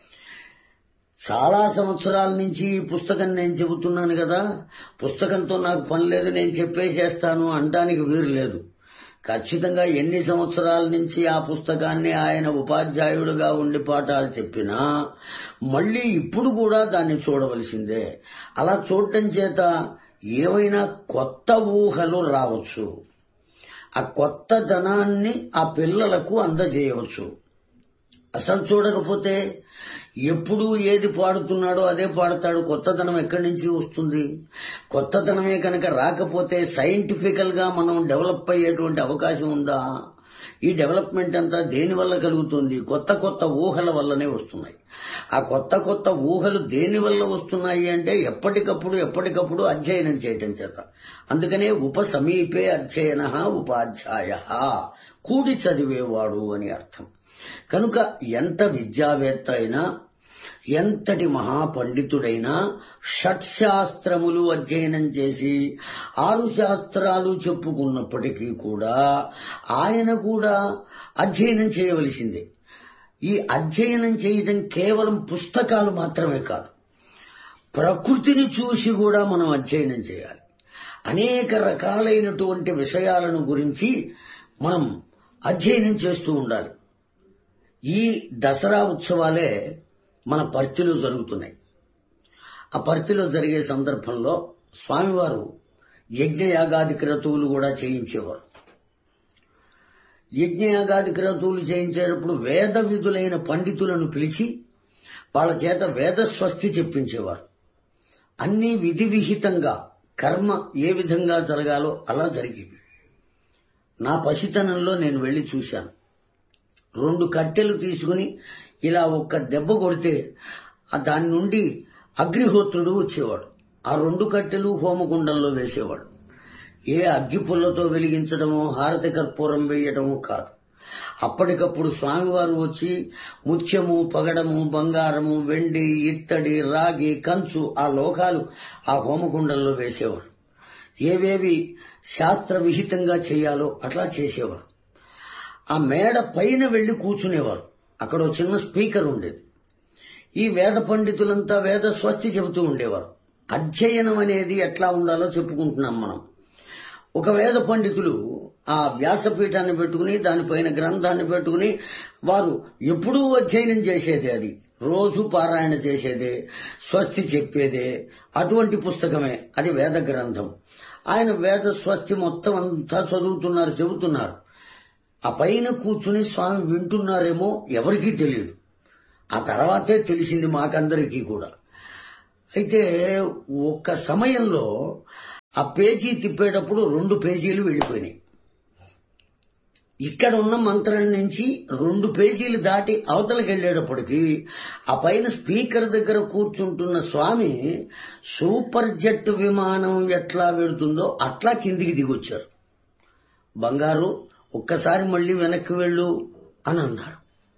చాలా సంవత్సరాల నుంచి ఈ పుస్తకం నేను చెబుతున్నాను కదా, పుస్తకంతో నాకు పని లేదు, నేను చెప్పేసేస్తాను అనడానికి వీలు లేదు. ఖచ్చితంగా ఎన్ని సంవత్సరాల నుంచి ఆ పుస్తకాన్ని ఆయన ఉపాధ్యాయుడుగా ఉండి పాఠాలు చెప్పినా మళ్ళీ ఇప్పుడు కూడా దాన్ని చూడవలసిందే. అలా చూడటం చేత ఏవైనా కొత్త ఊహలు రావచ్చు. ఆ కొత్త ధనాన్ని ఆ పిల్లలకు అందజేయవచ్చు. అసలు చూడకపోతే ఎప్పుడు ఏది పాడుతున్నాడో అదే పాడతాడు. కొత్తదనం ఎక్కడి నుంచి వస్తుంది? కొత్తదనమే కనుక రాకపోతే సైంటిఫికల్ గా మనం డెవలప్ అయ్యేటువంటి అవకాశం ఉందా? ఈ డెవలప్మెంట్ అంతా దేని వల్ల కలుగుతుంది? కొత్త కొత్త ఊహల వల్లనే వస్తున్నాయి. ఆ కొత్త కొత్త ఊహలు దేని వల్ల వస్తున్నాయి అంటే ఎప్పటికప్పుడు ఎప్పటికప్పుడు అధ్యయనం చేయటం చేత. అందుకనే ఉపసమీపే అధ్యయన ఉపాధ్యాయ, కూడి చదివేవాడు అని అర్థం. కనుక ఎంత విద్యావేత్త అయినా, ఎంతటి మహాపండితుడైనా షట్శాస్త్రములు అధ్యయనం చేసి ఆరు శాస్త్రాలు చెప్పుకున్నప్పటికీ కూడా ఆయన కూడా అధ్యయనం చేయవలసిందే. ఈ అధ్యయనం చేయడం కేవలం పుస్తకాలు మాత్రమే కాదు, ప్రకృతిని చూసి కూడా మనం అధ్యయనం చేయాలి. అనేక రకాలైనటువంటి విషయాలను గురించి మనం అధ్యయనం చేస్తూ ఉండాలి. ఈ దసరా ఉత్సవాలే మన పర్తిలో జరుగుతున్నాయి. ఆ పర్తిలో జరిగే సందర్భంలో స్వామివారు యజ్ఞయాగాది క్రతువులు కూడా చేయించేవారు. యజ్ఞయాగాది క్రతువులు చేయించేటప్పుడు వేద విధులైన పండితులను పిలిచి వాళ్ళ చేత వేద స్వస్తి చెప్పించేవారు. అన్నీ విధి విహితంగా కర్మ ఏ విధంగా జరగాలో అలా జరిగేవి. నా పసితనంలో నేను వెళ్లి చూశాను. రెండు కట్టెలు తీసుకుని ఇలా ఒక్క దెబ్బ కొడితే దాని నుండి అగ్నిహోత్రుడు వచ్చేవాడు. ఆ రెండు కట్టెలు హోమకుండంలో వేసేవాడు. ఏ అగ్గిపుల్లతో వెలిగించడమో హారతి కర్పూరం వేయటమో కాదు. అప్పటికప్పుడు స్వామివారు వచ్చి ముత్యము, పగడము, బంగారము, వెండి, ఇత్తడి, రాగి, కంచు ఆ లోకాలు ఆ హోమకుండంలో వేసేవారు. ఏవేవి శాస్త్ర విహితంగా చేయాలో అట్లా చేసేవారు. ఆ మేడ పైన వెళ్లి కూర్చునేవారు. అక్కడ చిన్న స్పీకర్ ఉండేది. ఈ వేద పండితులంతా వేద స్వస్తి చెబుతూ ఉండేవారు. అధ్యయనం అనేది ఎట్లా ఉండాలో చెప్పుకుంటున్నాం మనం. ఒక వేద పండితులు ఆ వ్యాసపీఠాన్ని పెట్టుకుని దానిపైన గ్రంథాన్ని పెట్టుకుని వారు ఎప్పుడూ అధ్యయనం చేసేదే, అది రోజు పారాయణ చేసేదే, స్వస్తి చెప్పేదే, అటువంటి పుస్తకమే అది వేద గ్రంథం. ఆయన వేద స్వస్తి మొత్తం అంతా చదువుతున్నారు, చెబుతున్నారు. ఆ పైన కూర్చుని స్వామి వింటున్నారేమో ఎవరికీ తెలియదు. ఆ తర్వాతే తెలిసింది మాకందరికీ కూడా. అయితే ఒక్క సమయంలో ఆ పేజీ తిప్పేటప్పుడు రెండు పేజీలు వెళ్ళిపోయినాయి. ఇక్కడ ఉన్న మంత్రం నుంచి రెండు పేజీలు దాటి అవతలకి వెళ్ళేటప్పటికి ఆ పైన స్పీకర్ దగ్గర కూర్చుంటున్న స్వామి సూపర్ జెట్ విమానం ఎట్లా వెళుతుందో అట్లా కిందికి దిగొచ్చారు. బంగారు ఒక్కసారి మళ్ళీ వెనక్కి వెళ్ళు అని అన్నారు.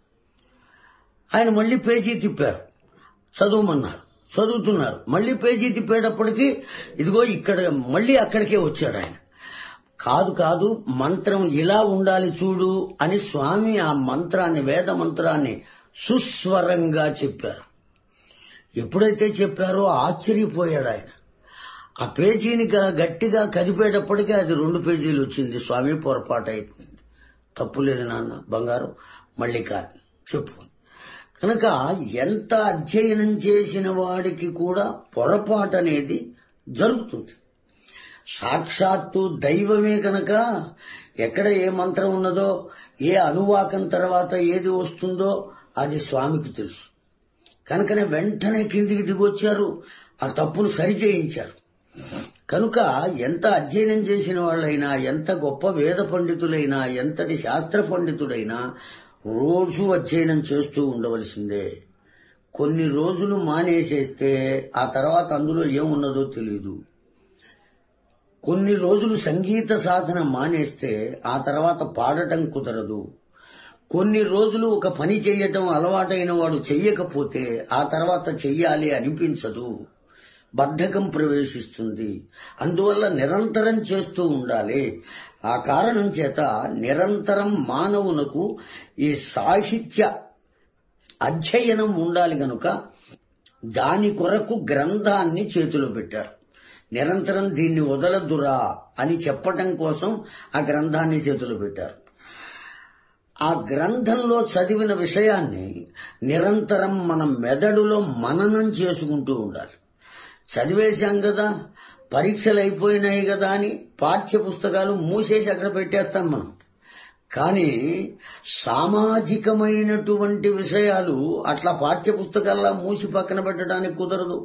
ఆయన మళ్ళీ పేజీ తిప్పారు, చదవమన్నారు, చదువుతున్నారు. మళ్ళీ పేజీ తిప్పేటప్పటికి ఇదిగో ఇక్కడ మళ్ళీ అక్కడికే వచ్చాడు ఆయన. కాదు కాదు మంత్రం ఇలా ఉండాలి చూడు అని స్వామి ఆ మంత్రాన్ని, వేద మంత్రాన్ని సుస్వరంగా చెప్పారు. ఎప్పుడైతే చెప్పారో ఆశ్చర్యపోయాడు ఆయన. ఆ పేజీని గట్టిగా కదిపేటప్పటికే అది రెండు పేజీలు వచ్చింది. స్వామి పొరపాటు అయిపోయింది. తప్పులేదు నాన్న, బంగారు మళ్ళీ కాదు చెప్పు. కనుక ఎంత అధ్యయనం చేసిన వాడికి కూడా పొరపాటు అనేది జరుగుతుంది. సాక్షాత్తు దైవమే కనుక ఎక్కడ ఏ మంత్రం ఉన్నదో, ఏ అనువాకం తర్వాత ఏది వస్తుందో అది స్వామికి తెలుసు. కనుకనే వెంటనే కిందికి దిగొచ్చారు, ఆ తప్పును సరిచేయించారు. కనుక ఎంత అధ్యయనం చేసిన వాళ్ళైనా, ఎంత గొప్ప వేద పండితులైనా, ఎంతటి శాస్త్ర పండితుడైనా రోజు అధ్యయనం చేస్తూ ఉండవలసిందే. కొన్ని రోజులు మానేసేస్తే ఆ తర్వాత అందులో ఏమున్నదో తెలియదు. కొన్ని రోజులు సంగీత సాధన మానేస్తే ఆ తర్వాత పాడటం కుదరదు. కొన్ని రోజులు ఒక పని చెయ్యటం అలవాటైన వాడు చెయ్యకపోతే ఆ తర్వాత చెయ్యాలి అనిపించదు, బద్ధకం ప్రవేశిస్తుంది. అందువల్ల నిరంతరం చేస్తూ ఉండాలి. ఆ కారణం చేత నిరంతరం మానవునకు ఈ సాహిత్య అధ్యయనం ఉండాలి గనుక దాని కొరకు గ్రంథాన్ని చేతిలో పెట్టారు. నిరంతరం దీన్ని వదలదురా అని చెప్పటం కోసం ఆ గ్రంథాన్ని చేతిలో పెట్టారు. ఆ గ్రంథంలో చదివిన విషయాన్ని నిరంతరం మన మెదడులో మననం చేసుకుంటూ ఉండాలి. చదివేశాం కదా, పరీక్షలు అయిపోయినాయి కదా అని పాఠ్య పుస్తకాలు మూసేసి అక్కడ పెట్టేస్తాం మనం. కానీ సామాజికమైనటువంటి విషయాలు అట్లా పాఠ్య పుస్తకాల్లో మూసి పక్కన పెట్టడానికి కుదరదు.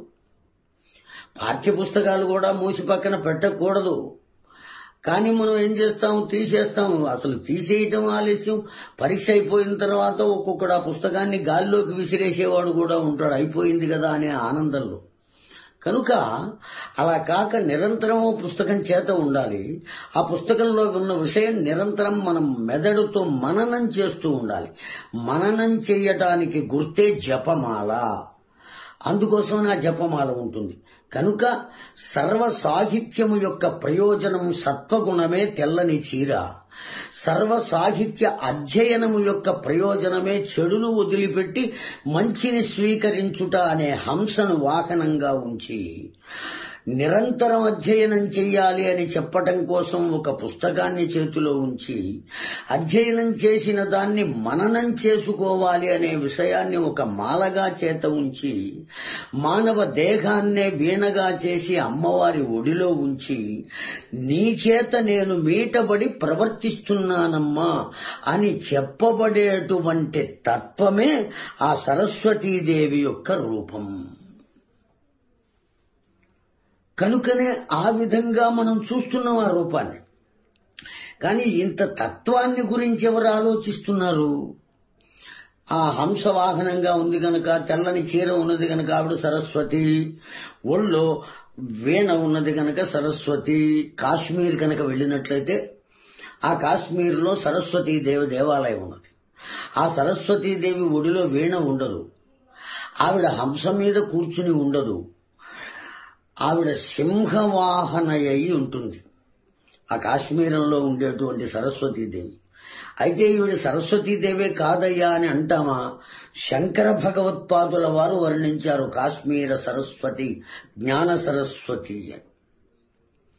పాఠ్య పుస్తకాలు కూడా మూసి పక్కన పెట్టకూడదు. కానీ మనం ఏం చేస్తాం, తీసేస్తాం. అసలు తీసేయటం ఆలస్యం. పరీక్ష అయిపోయిన తర్వాత ఒక్కొక్కడు ఆ పుస్తకాన్ని గాల్లోకి విసిరేసేవాడు కూడా ఉంటాడు, అయిపోయింది కదా అనే ఆనందంలో. కనుక అలా కాక నిరంతరం పుస్తకం చేత ఉండాలి. ఆ పుస్తకంలో ఉన్న విషయం నిరంతరం మనం మెదడుతో మననం చేస్తూ ఉండాలి. మననం చేయటానికి గుర్తే జపమాల. అందుకోసం ఆ జపమాల ఉంటుంది. కనుక సర్వ సాహిత్యము యొక్క ప్రయోజనం సత్వగుణమే తెల్లని చీర. సర్వ సాహిత్య అధ్యయనము యొక్క ప్రయోజనమే చెడును వదిలిపెట్టి మంచిని స్వీకరించుట అనే హంసను వాహనంగా ఉంచి నిరంతరం అధ్యయనం చెయ్యాలి అని చెప్పటం కోసం ఒక పుస్తకాన్ని చేతిలో ఉంచి అధ్యయనం చేసిన దాన్ని మననం చేసుకోవాలి అనే విషయాన్ని ఒక మాలగా చేత ఉంచి మానవ దేహాన్నే వీణగా చేసి అమ్మవారి ఒడిలో ఉంచి నీ చేత నేను మీటబడి ప్రవర్తిస్తున్నానమ్మా అని చెప్పబడేటువంటి తత్వమే ఆ సరస్వతీదేవి యొక్క రూపం. కనుకనే ఆ విధంగా మనం చూస్తున్నాం ఆ రూపాన్ని. కానీ ఇంత తత్వాన్ని గురించి ఎవరు ఆలోచిస్తున్నారు? ఆ హంస వాహనంగా ఉంది గనక, తెల్లని చీర ఉన్నది గనక ఆవిడ సరస్వతి, ఒళ్ళో వీణ ఉన్నది గనక సరస్వతి. కాశ్మీర్ కనుక వెళ్ళినట్లయితే ఆ కాశ్మీర్లో సరస్వతీదేవి దేవాలయం ఉన్నది. ఆ సరస్వతీదేవి ఒడిలో వీణ ఉండదు, ఆవిడ హంస మీద కూర్చుని ఉండదు, ఆవిడ సింహవాహనయ్యి ఉంటుంది ఆ కాశ్మీరంలో ఉండేటువంటి సరస్వతీదేవి. అయితే ఈవిడ సరస్వతీదేవే కాదయ్యా అని అంటామా? శంకర భగవత్పాదుల వారు వర్ణించారు కాశ్మీర సరస్వతి, జ్ఞాన సరస్వతి అని.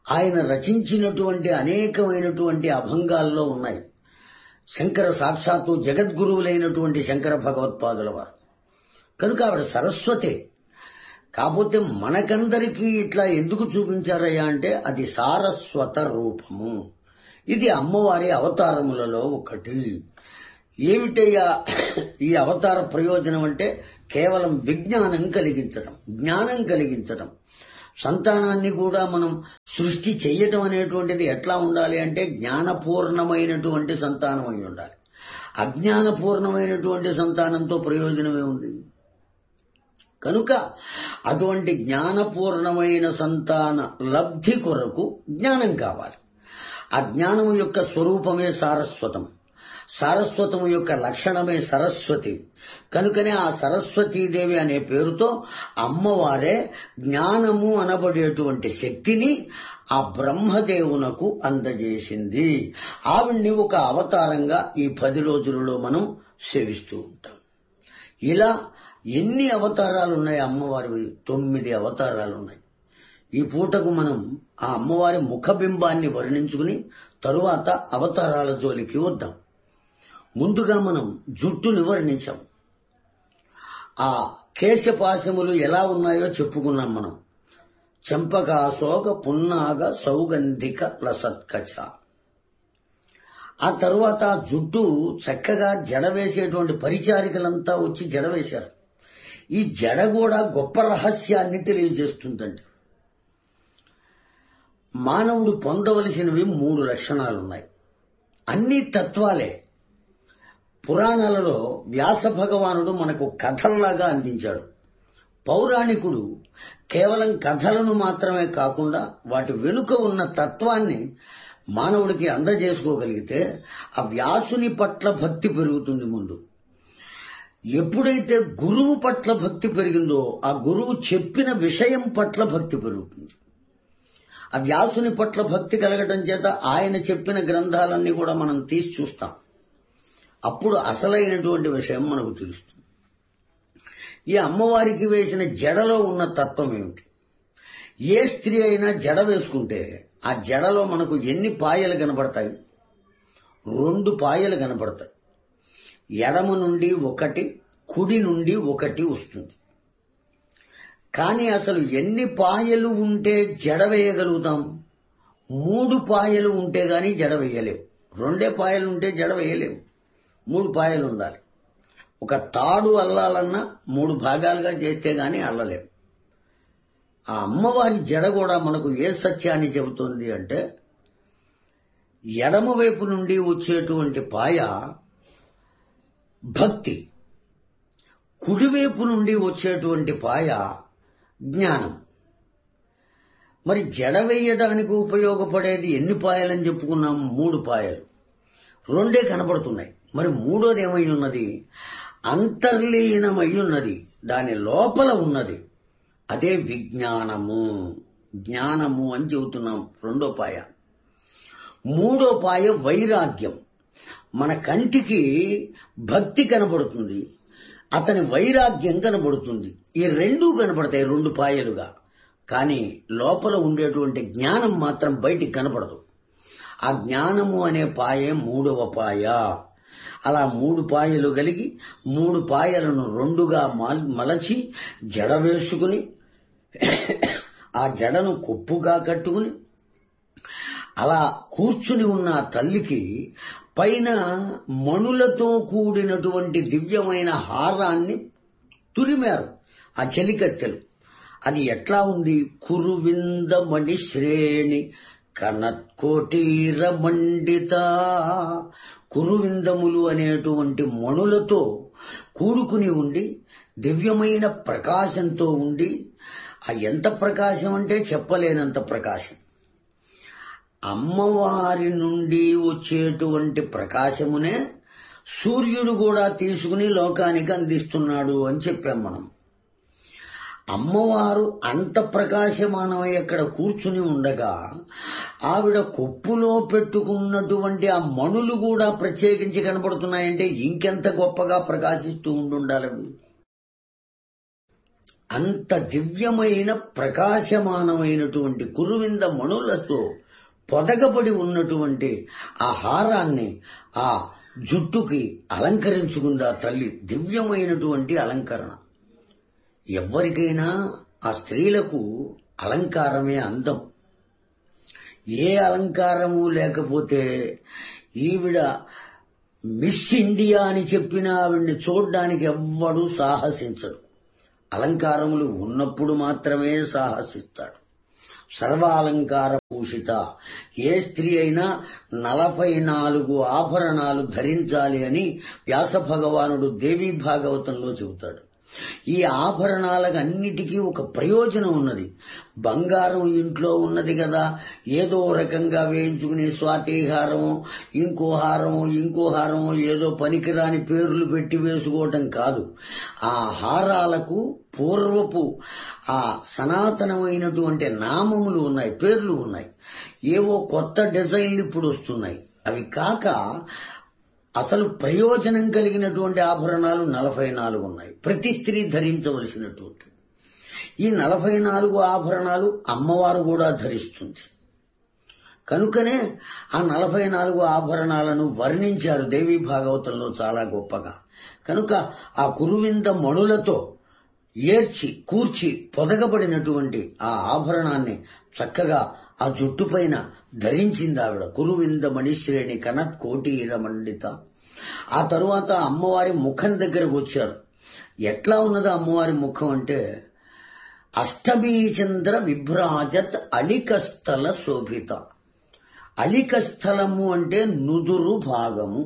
ఆయన రచించినటువంటి అనేకమైనటువంటి అభంగాల్లో ఉన్నాయి. శంకర సాక్షాత్తు జగద్గురువులైనటువంటి శంకర భగవత్పాదుల వారు కనుక ఆవిడ సరస్వతే. కాకపోతే మనకందరికీ ఇట్లా ఎందుకు చూపించారయ్యా అంటే అది సారస్వత రూపము. ఇది అమ్మవారి అవతారములలో ఒకటి. ఏమిటయ్యా ఈ అవతార ప్రయోజనం అంటే కేవలం విజ్ఞానం కలిగించటం, జ్ఞానం కలిగించటం. సంతానాన్ని కూడా మనం సృష్టి చెయ్యటం అనేటువంటిది ఎట్లా ఉండాలి అంటే జ్ఞానపూర్ణమైనటువంటి సంతానం అయి ఉండాలి. అజ్ఞానపూర్ణమైనటువంటి సంతానంతో ప్రయోజనమే ఉంది. కనుక అటువంటి జ్ఞానపూర్ణమైన సంతాన లబ్ధి కొరకు జ్ఞానం కావాలి. ఆ జ్ఞానము యొక్క స్వరూపమే సారస్వతం, సారస్వతము యొక్క లక్షణమే సరస్వతి. కనుకనే ఆ సరస్వతీదేవి అనే పేరుతో అమ్మవారే జ్ఞానము అనబడేటువంటి శక్తిని ఆ బ్రహ్మదేవునకు అందజేసింది. ఆవిడ్ని ఒక అవతారంగా ఈ పది రోజులలో మనం సేవిస్తూ ఉంటాం. ఇలా ఎన్ని అవతారాలు ఉన్నాయి అమ్మవారివి? తొమ్మిది అవతారాలు ఉన్నాయి. ఈ పూటకు మనం ఆ అమ్మవారి ముఖబింబాన్ని వర్ణించుకుని తరువాత అవతారాల జోలికి వద్దాం. ముందుగా మనం జుట్టుని వర్ణించాం. ఆ కేశపాశములు ఎలా ఉన్నాయో చెప్పుకున్నాం మనం. చంపకాశోక పున్నాగ సౌగంధిక లసత్కచ. ఆ తరువాత ఆ జుట్టు చక్కగా జడ వేసేటువంటి పరిచారికలంతా వచ్చి జడ వేశారు. ఈ జడ కూడా గొప్ప రహస్యాన్ని తెలియజేస్తుందండి. మానవుడు పొందవలసినవి మూడు లక్షణాలున్నాయి. అన్ని తత్వాలే. పురాణాలలో వ్యాస భగవానుడు మనకు కథల్లాగా అందించాడు. పౌరాణికుడు కేవలం కథలను మాత్రమే కాకుండా వాటి వెనుక ఉన్న తత్వాన్ని మానవుడికి అందజేసుకోగలిగితే ఆ వ్యాసుని పట్ల భక్తి పెరుగుతుంది. ముందు ఎప్పుడైతే గురువు పట్ల భక్తి పెరిగిందో ఆ గురువు చెప్పిన విషయం పట్ల భక్తి పెరుగుతుంది. ఆ వ్యాసుని పట్ల భక్తి కలగటం చేత ఆయన చెప్పిన గ్రంథాలన్నీ కూడా మనం తీసి చూస్తాం. అప్పుడు అసలైనటువంటి విషయం మనకు తెలుస్తుంది. ఈ అమ్మవారికి వేసిన జడలో ఉన్న తత్వం ఏమిటి? ఏ స్త్రీ అయినా జడ వేసుకుంటే ఆ జడలో మనకు ఎన్ని పాయలు కనబడతాయి? రెండు పాయలు కనబడతాయి. ఎడమ నుండి ఒకటి, కుడి నుండి ఒకటి వస్తుంది. కానీ అసలు ఎన్ని పాయలు ఉంటే జడ వేయగలుగుతాం? మూడు పాయలు ఉంటే గాని జడ వేయలేవు. రెండే పాయలు ఉంటే జడ వేయలేవు. మూడు పాయలు ఉండాలి. ఒక తాడు అల్లాలన్నా మూడు భాగాలుగా చేస్తే గాని అల్లలేవు. ఆ అమ్మవారి జడ కూడా మనకు ఏ సత్యాన్ని చెబుతుంది అంటే ఎడమ వైపు నుండి వచ్చేటువంటి పాయ భక్తి, కుడివైపు నుండి వచ్చేటువంటి పాయ జ్ఞానం. మరి జడ వేయడానికి ఉపయోగపడేది ఎన్ని పాయలని చెప్పుకున్నాం? మూడు పాయలు. రెండే కనబడుతున్నాయి. మరి మూడోది ఏమై ఉన్నది? అంతర్లీనమై ఉన్నది, దాని లోపల ఉన్నది. అదే విజ్ఞానము, జ్ఞానము అని చెబుతున్నాం. రెండో పాయ. మూడో పాయ వైరాగ్యం. మన కంటికి భక్తి కనబడుతుంది, అతని వైరాగ్యం కనబడుతుంది. ఈ రెండూ కనబడతాయి రెండు పాయలుగా. కానీ లోపల ఉండేటువంటి జ్ఞానం మాత్రం బయటికి కనపడదు. ఆ జ్ఞానము అనే పాయే మూడవ పాయ. అలా మూడు పాయలు కలిగి మూడు పాయలను రెండుగా మలచి జడ వేసుకుని ఆ జడను కొప్పుగా కట్టుకుని అలా కూర్చుని ఉన్న తల్లికి పైన మణులతో కూడినటువంటి దివ్యమైన హారాన్ని తురిమారు ఆ చెలికత్తెలు. అది ఎట్లా ఉంది? కురువింద మణి శ్రేణి కనత్కోటీర మండిత. కురువిందములు అనేటువంటి మణులతో కూడుకుని ఉండి దివ్యమైన ప్రకాశంతో ఉండి, ఆ ఎంత ప్రకాశం అంటే చెప్పలేనంత ప్రకాశం. అమ్మవారి నుండి వచ్చేటువంటి ప్రకాశమునే సూర్యుడు కూడా తీసుకుని లోకానికి అందిస్తున్నాడు అని చెప్పాం మనం. అమ్మవారు అంత ప్రకాశమానమై అక్కడ కూర్చుని ఉండగా ఆవిడ కొప్పులో పెట్టుకున్నటువంటి ఆ మణులు కూడా ప్రత్యేకించి కనబడుతున్నాయంటే ఇంకెంత గొప్పగా ప్రకాశిస్తూ ఉండుండాలి. అంత దివ్యమైన ప్రకాశమానమైనటువంటి కురువింద మణులతో పొదగబడి ఉన్నటువంటి ఆ హారాన్ని ఆ జుట్టుకి అలంకరించుకుంది ఆ తల్లి. దివ్యమైనటువంటి అలంకరణ. ఎవరికైనా ఆ స్త్రీలకు అలంకారమే అందం. ఏ అలంకారము లేకపోతే ఈవిడ మిస్ ఇండియా అని చెప్పినా ఆవిడ్ని చూడ్డానికి ఎవ్వడూ సాహసించడు. అలంకారములు ఉన్నప్పుడు మాత్రమే సాహసిస్తాడు. సర్వాలంకార భూషిత. ఏ స్త్రీ అయినా నలభై నాలుగు ఆభరణాలు ధరించాలి అని వ్యాస భగవానుడు దేవీ భాగవతంలో చెబుతాడు. ఈ ఆభరణాలకు అన్నిటికీ ఒక ప్రయోజనం ఉన్నది. బంగారం ఇంట్లో ఉన్నది కదా, ఏదో రకంగా వేయించుకునే స్వాతిహారమో ఇంకో హారమో ఇంకో హారమో ఏదో పనికిరాని పేర్లు పెట్టి వేసుకోవటం కాదు. ఆ హారాలకు పూర్వపు ఆ సనాతనమైనటువంటి నామములు ఉన్నాయి, పేర్లు ఉన్నాయి. ఏవో కొత్త డిజైన్లు ఇప్పుడు వస్తున్నాయి. అవి కాక అసలు ప్రయోజనం కలిగినటువంటి ఆభరణాలు నలభై నాలుగు ఉన్నాయి, ప్రతి స్త్రీ ధరించవలసినటువంటి. ఈ నలభై నాలుగు ఆభరణాలు అమ్మవారు కూడా ధరిస్తుంది. కనుకనే ఆ నలభై నాలుగు ఆభరణాలను వర్ణించారు దేవీ భాగవతంలో చాలా గొప్పగా. కనుక ఆ కురువింద మణులతో ఏర్చి కూర్చి పొదగబడినటువంటి ఆ ఆభరణాన్ని చక్కగా ఆ జుట్టు పైన ధరించింది ఆవిడ. కురువింద మణిశ్రేణి కనత్ కోటీర మండిత. ఆ తరువాత అమ్మవారి ముఖం దగ్గరకు వచ్చారు. ఎట్లా ఉన్నదో అమ్మవారి ముఖం అంటే అష్టమీ చంద్ర విభ్రాజత్ అలికస్థల శోభిత. అలికస్థలము అంటే నుదురు భాగము.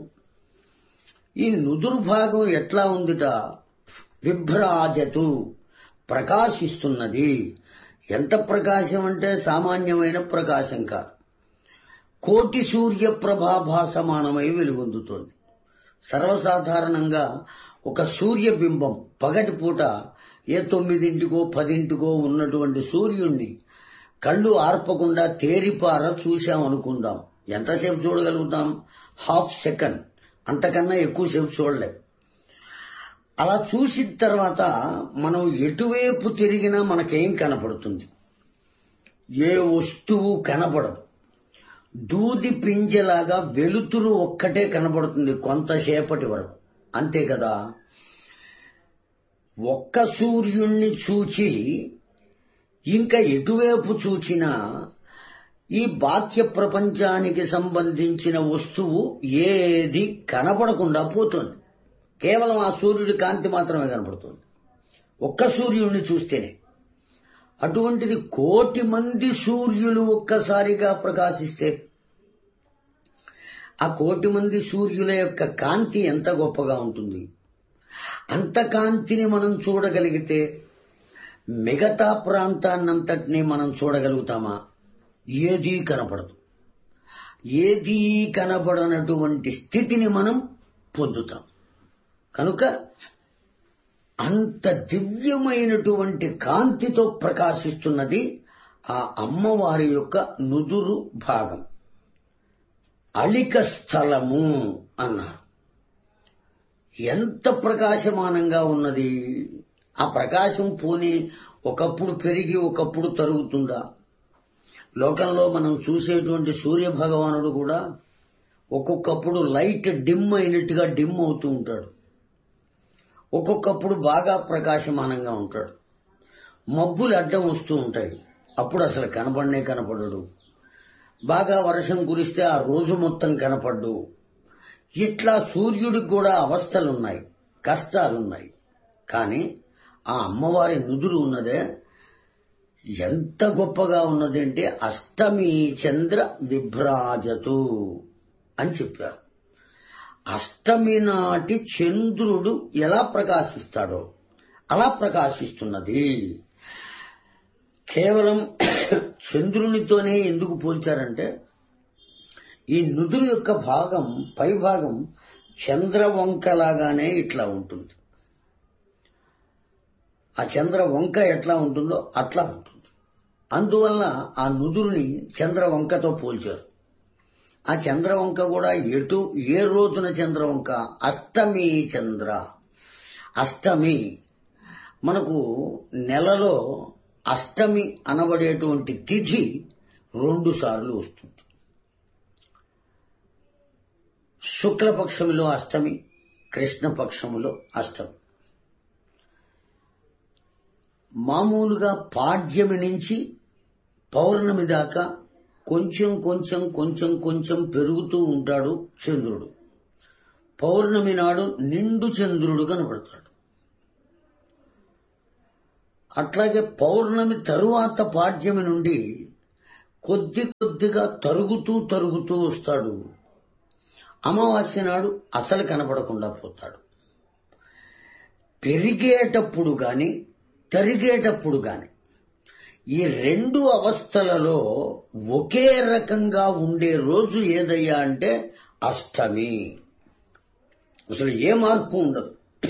ఈ నుదురు భాగం ఎట్లా ఉందిట? విభ్రాజతు, ప్రకాశిస్తున్నది. ఎంత ప్రకాశం అంటే సామాన్యమైన ప్రకాశం కాదు. కోటి సూర్య ప్రభాభాసమానమై వెలుగొందుతోంది. సర్వసాధారణంగా ఒక సూర్యబింబం పగటిపూట ఏ తొమ్మిదింటికో పదింటికో ఉన్నటువంటి సూర్యుణ్ణి కళ్ళు ఆర్పకుండా తేరిపార చూశామనుకుందాం. ఎంతసేపు చూడగలుగుతాం? హాఫ్ సెకండ్, అంతకన్నా ఎక్కువసేపు చూడలేం. అలా చూసిన తర్వాత మనం ఎటువైపు తిరిగినా మనకేం కనపడుతుంది? ఏ వస్తువు కనపడదు. దూది పింజలాగా వెలుతురు ఒక్కటే కనపడుతుంది కొంతసేపటి వరకు, అంతే కదా. ఒక్క సూర్యుణ్ణి చూచి ఇంకా ఎటువైపు చూచినా ఈ బాహ్య ప్రపంచానికి సంబంధించిన వస్తువు ఏది కనపడకుండా పోతుంది. కేవలం ఆ సూర్యుడి కాంతి మాత్రమే కనపడుతుంది ఒక్క సూర్యుడిని చూస్తేనే. అటువంటిది కోటి మంది సూర్యులు ఒక్కసారిగా ప్రకాశిస్తే ఆ కోటి మంది సూర్యుల యొక్క కాంతి ఎంత గొప్పగా ఉంటుంది. అంత కాంతిని మనం చూడగలిగితే మిగతా ప్రాంతాన్నంతటినీ మనం చూడగలుగుతామా? ఏదీ కనపడదు. ఏదీ కనపడనటువంటి స్థితిని మనం పొందుతాం. కనుక అంత దివ్యమైనటువంటి కాంతితో ప్రకాశిస్తున్నది ఆ అమ్మవారి యొక్క నుదురు భాగం. అలిక స్థలము అన్నారు. ఎంత ప్రకాశమానంగా ఉన్నది! ఆ ప్రకాశం పోని ఒకప్పుడు పెరిగి ఒకప్పుడు తరుగుతుందా? లోకంలో మనం చూసేటువంటి సూర్య భగవానుడు కూడా ఒక్కొక్కప్పుడు లైట్ డిమ్ అయినట్టుగా డిమ్ అవుతూ ఉంటాడు. ఒక్కొక్కప్పుడు బాగా ప్రకాశమానంగా ఉంటాడు. మబ్బులు అడ్డం వస్తూ ఉంటాయి, అప్పుడు అసలు కనపడనే కనపడడు. బాగా వర్షం కురిస్తే ఆ రోజు మొత్తం కనపడ్డు. ఇట్లా సూర్యుడికి కూడా అవస్థలున్నాయి, కష్టాలున్నాయి. కానీ ఆ అమ్మవారి నుదురు ఉన్నదే ఎంత గొప్పగా ఉన్నది అంటే అష్టమి చంద్ర విభ్రాజతు అని చెప్పారు. అష్టమి నాటి చంద్రుడు ఎలా ప్రకాశిస్తాడో అలా ప్రకాశిస్తున్నది. కేవలం చంద్రునితోనే ఎందుకు పోల్చారంటే ఈ నుదురు యొక్క భాగం పై భాగం చంద్రవంకలాగానే ఇట్లా ఉంటుంది. ఆ చంద్ర వంక ఎట్లా ఉంటుందో అట్లా ఉంటుంది. అందువల్ల ఆ నుదురుని చంద్రవంకతో పోల్చారు. ఆ చంద్రవంక కూడా ఎటు ఏ రోజున చంద్రవంక? అష్టమి చంద్ర. అష్టమి మనకు నెలలో అష్టమి అనబడేటువంటి తిథి రెండు సార్లు వస్తుంది. శుక్లపక్షములో అష్టమి, కృష్ణపక్షములో అష్టమి. మామూలుగా పాడ్యమి నుంచి పౌర్ణమి దాకా కొంచెం కొంచెం కొంచెం కొంచెం పెరుగుతూ ఉంటాడు చంద్రుడు. పౌర్ణమి నాడు నిండు చంద్రుడు కనబడతాడు. అట్లాగే పౌర్ణమి తరువాత పాడ్యమి నుండి కొద్ది కొద్దిగా తరుగుతూ తరుగుతూ వస్తాడు. అమావాస్య నాడు అసలు కనపడకుండా పోతాడు. పెరిగేటప్పుడు గాని తరిగేటప్పుడు గాని ఈ రెండు అవస్థలలో ఒకే రకంగా ఉండే రోజు ఏదయ్యా అంటే అష్టమి. అసలు ఏ మార్పు ఉండదు.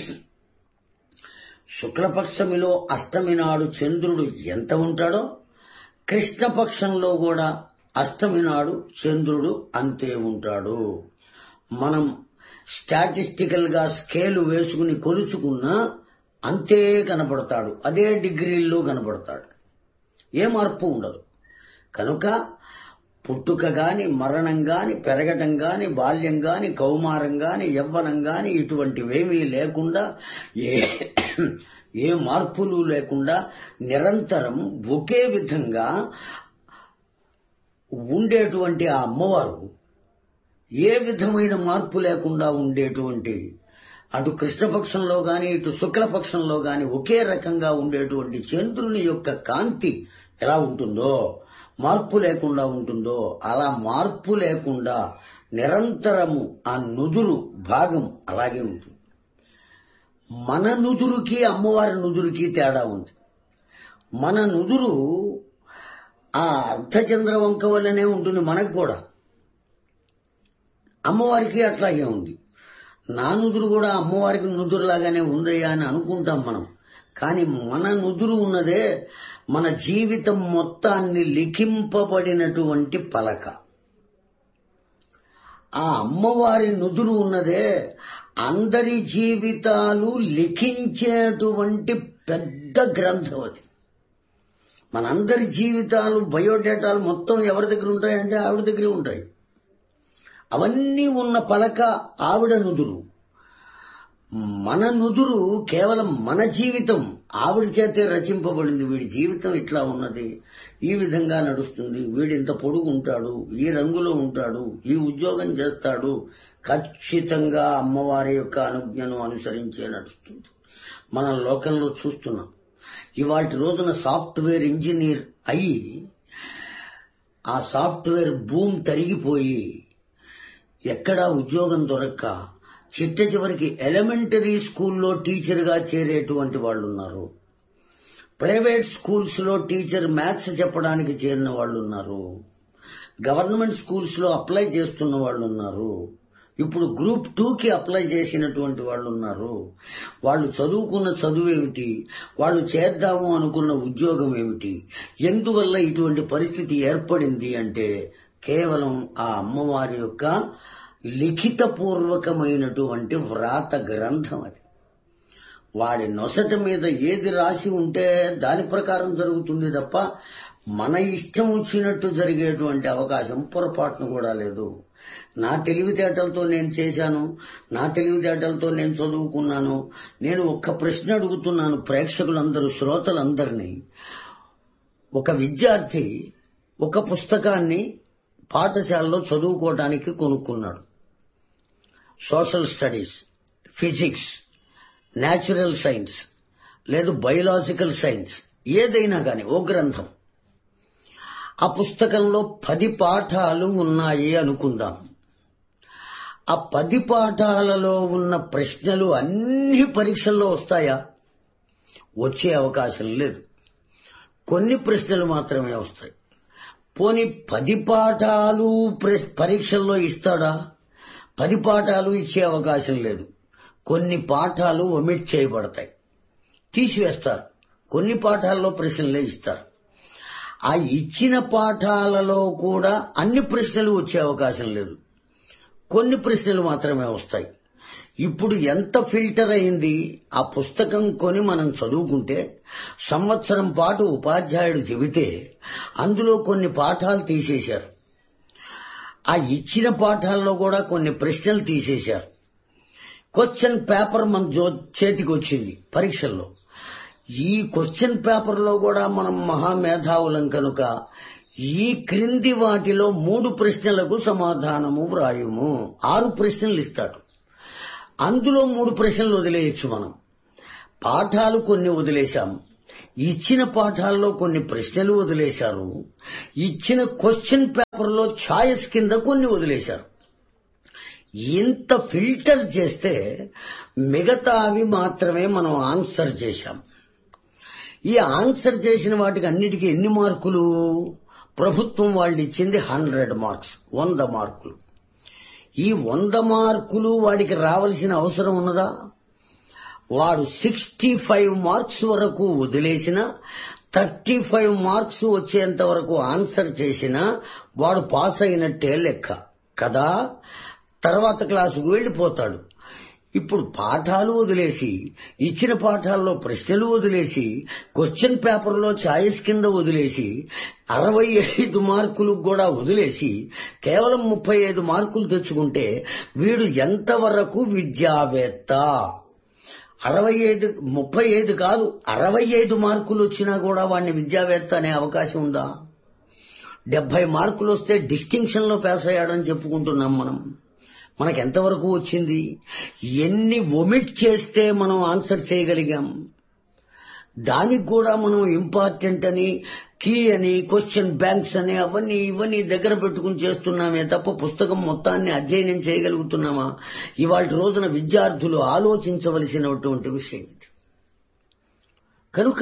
శుక్లపక్షమిలో అష్టమి నాడు చంద్రుడు ఎంత ఉంటాడో కృష్ణపక్షంలో కూడా అష్టమి నాడు చంద్రుడు అంతే ఉంటాడు. మనం స్టాటిస్టికల్ గా స్కేలు వేసుకుని కొలుచుకున్నా అంతే కనపడతాడు, అదే డిగ్రీల్లో కనపడతాడు. ఏ మార్పు ఉండదు. కనుక పుట్టుక గాని, మరణం గాని, పెరగటం గాని, బాల్యం గాని, కౌమారం గాని, యవ్వనం గాని ఇటువంటివేమీ లేకుండా ఏ ఏ మార్పులు లేకుండా నిరంతరం ఒకే విధంగా ఉండేటువంటి ఆ అమ్మవారు ఏ విధమైన మార్పు లేకుండా ఉండేటువంటి అటు కృష్ణపక్షంలో గాని ఇటు శుక్లపక్షంలో గాని ఒకే రకంగా ఉండేటువంటి చంద్రుని యొక్క కాంతి ఎలా ఉంటుందో, మార్పు లేకుండా ఉంటుందో, అలా మార్పు లేకుండా నిరంతరము ఆ నుదురు భాగం అలాగే ఉంటుంది. మన నుదురుకి అమ్మవారి నుదురుకి తేడా ఉంది. మన నుదురు ఆ అర్ధచంద్ర వంక వల్లనే ఉంటుంది మనకు కూడా. అమ్మవారికి అట్లాగే ఉంది. నా నుదురు కూడా అమ్మవారికి నుదురులాగానే ఉందయ్యా అని అనుకుంటాం మనం. కానీ మన నుదురు ఉన్నదే మన జీవితం మొత్తాన్ని లిఖింపబడినటువంటి పలక. ఆ అమ్మవారి నుదురు ఉన్నదే అందరి జీవితాలు లిఖించేటువంటి పెద్ద గ్రంథం అది. మనందరి జీవితాలు బయోడేటాలు మొత్తం ఎవరి దగ్గర ఉంటాయంటే ఆవిడ దగ్గరే ఉంటాయి. అవన్నీ ఉన్న పలక ఆవిడ నుదురు. మన నుదురు కేవలం మన జీవితం ఆవిడ చేతే రచింపబడింది. వీడి జీవితం ఇట్లా ఉన్నది, ఈ విధంగా నడుస్తుంది, వీడింత పొడుగు ఉంటాడు, ఈ రంగులో ఉంటాడు, ఈ ఉద్యోగం చేస్తాడు, ఖచ్చితంగా అమ్మవారి యొక్క అనుజ్ఞను అనుసరించే నడుస్తుంది. మనం లోకంలో చూస్తున్నాం. ఇవాటి రోజున సాఫ్ట్వేర్ ఇంజనీర్ అయి ఆ సాఫ్ట్వేర్ భూమి తరిగిపోయి ఎక్కడా ఉద్యోగం దొరక్క చిట్ట చివరికి ఎలిమెంటరీ స్కూల్లో టీచర్గా చేరేటువంటి వాళ్ళు ఉన్నారు. ప్రైవేట్ స్కూల్స్ లో టీచర్ మ్యాథ్స్ చెప్పడానికి చేరిన వాళ్ళు ఉన్నారు. గవర్నమెంట్ స్కూల్స్ లో అప్లై చేస్తున్న వాళ్ళు ఉన్నారు. ఇప్పుడు గ్రూప్ టూకి అప్లై చేసినటువంటి వాళ్ళు ఉన్నారు. వాళ్ళు చదువుకున్న చదువు ఏమిటి, వాళ్ళు చేద్దాము అనుకున్న ఉద్యోగం ఏమిటి, ఎందువల్ల ఇటువంటి పరిస్థితి ఏర్పడింది అంటే కేవలం ఆ అమ్మవారి యొక్క లిఖితపూర్వకమైనటువంటి వ్రాత గ్రంథం అది. వాడి నొసట మీద ఏది రాసి ఉంటే దాని ప్రకారం జరుగుతుంది తప్ప మన ఇష్టం వచ్చినట్టు జరిగేటువంటి అవకాశం పొరపాటును కూడా లేదు. నా తెలివితేటలతో నేను చేశాను, నా తెలివితేటలతో నేను చదువుకున్నాను. నేను ఒక్క ప్రశ్న అడుగుతున్నాను ప్రేక్షకులందరూ, శ్రోతలందరినీ. ఒక విద్యార్థి ఒక పుస్తకాన్ని పాఠశాలలో చదువుకోవడానికి కొనుక్కున్నాడు. Social studies, physics, natural science లేదు బయోలాజికల్ సైన్స్ ఏదైనా కానీ ఓ గ్రంథం. ఆ పుస్తకంలో పది పాఠాలు ఉన్నాయి అనుకుందాం. ఆ పది పాఠాలలో ఉన్న ప్రశ్నలు అన్ని పరీక్షల్లో వస్తాయా? వచ్చే అవకాశం లేదు. కొన్ని ప్రశ్నలు మాత్రమే వస్తాయి. పోనీ పది పాఠాలు పరీక్షల్లో ఇస్తాడా? పది పాఠాలు ఇచ్చే అవకాశం లేదు. కొన్ని పాఠాలు ఒమిట్ చేయబడతాయి, తీసివేస్తారు. కొన్ని పాఠాల్లో ప్రశ్నలే ఇస్తారు. ఆ ఇచ్చిన పాఠాలలో కూడా అన్ని ప్రశ్నలు వచ్చే అవకాశం లేదు. కొన్ని ప్రశ్నలు మాత్రమే వస్తాయి. ఇప్పుడు ఎంత ఫిల్టర్ అయింది. ఆ పుస్తకం కొని మనం చదువుకుంటే సంవత్సరం పాటు ఉపాధ్యాయుడు చెబితే అందులో కొన్ని పాఠాలు తీసేశారు. ఆ ఇచ్చిన పాఠాల్లో కూడా కొన్ని ప్రశ్నలు తీసేశారు. క్వశ్చన్ పేపర్ మన జో చేతికి వచ్చింది పరీక్షల్లో. ఈ క్వశ్చన్ పేపర్లో కూడా మనం మహామేధావులం కనుక ఈ క్రింది వాటిలో మూడు ప్రశ్నలకు సమాధానము వ్రాయుము. ఆరు ప్రశ్నలు ఇస్తాడు. అందులో మూడు ప్రశ్నలు వదిలేయచ్చు. మనం పాఠాలు కొన్ని వదిలేశాం. ఇచ్చిన పాఠాల్లో కొన్ని ప్రశ్నలు వదిలేశారు. ఇచ్చిన క్వశ్చన్ పేపర్లో ఛాయిస్ కింద కొన్ని వదిలేశారు. ఇంత ఫిల్టర్ చేస్తే మిగతా అవి మాత్రమే మనం ఆన్సర్ చేశాం. ఈ ఆన్సర్ చేసిన వాటికి అన్నిటికీ ఎన్ని మార్కులు? ప్రభుత్వం వాళ్ళు ఇచ్చింది హండ్రెడ్ మార్క్స్, వంద మార్కులు. ఈ వంద మార్కులు వాడికి రావాల్సిన అవసరం ఉన్నదా? వాడు సిక్స్టీ ఫైవ్ మార్క్స్ వరకు వదిలేసిన, థర్టీ ఫైవ్ మార్క్స్ వచ్చేంత వరకు ఆన్సర్ చేసినా వాడు పాస్ అయినట్టే లెక్క కదా. తర్వాత క్లాసుకు వెళ్లిపోతాడు. ఇప్పుడు పాఠాలు వదిలేసి, ఇచ్చిన పాఠాల్లో ప్రశ్నలు వదిలేసి, క్వశ్చన్ పేపర్లో ఛాయిస్ కింద వదిలేసి, అరవై ఐదు మార్కులు కూడా వదిలేసి కేవలం ముప్పై ఐదు మార్కులు తెచ్చుకుంటే వీడు ఎంతవరకు విద్యావేత్త? అరవై ఐదు ముప్పై ఐదు కాదు, అరవై ఐదు మార్కులు వచ్చినా కూడా వాడిని విద్యావేత్త అనే అవకాశం ఉందా? డెబ్బై మార్కులు వస్తే డిస్టింక్షన్ లో పాస్ అయ్యాడని చెప్పుకుంటున్నాం మనం. మనకెంతవరకు వచ్చింది? ఎన్ని ఒమిట్ చేస్తే మనం ఆన్సర్ చేయగలిగాం? దానికి కూడా మనం ఇంపార్టెంట్ అని, కీ అని, క్వశ్చన్ బ్యాంక్స్ అని అవన్నీ ఇవన్నీ దగ్గర పెట్టుకుని చేస్తున్నామే తప్ప పుస్తకం మొత్తాన్ని అధ్యయనం చేయగలుగుతున్నామా? ఇవాళ రోజున విద్యార్థులు ఆలోచించవలసినటువంటి విషయం ఇది. కనుక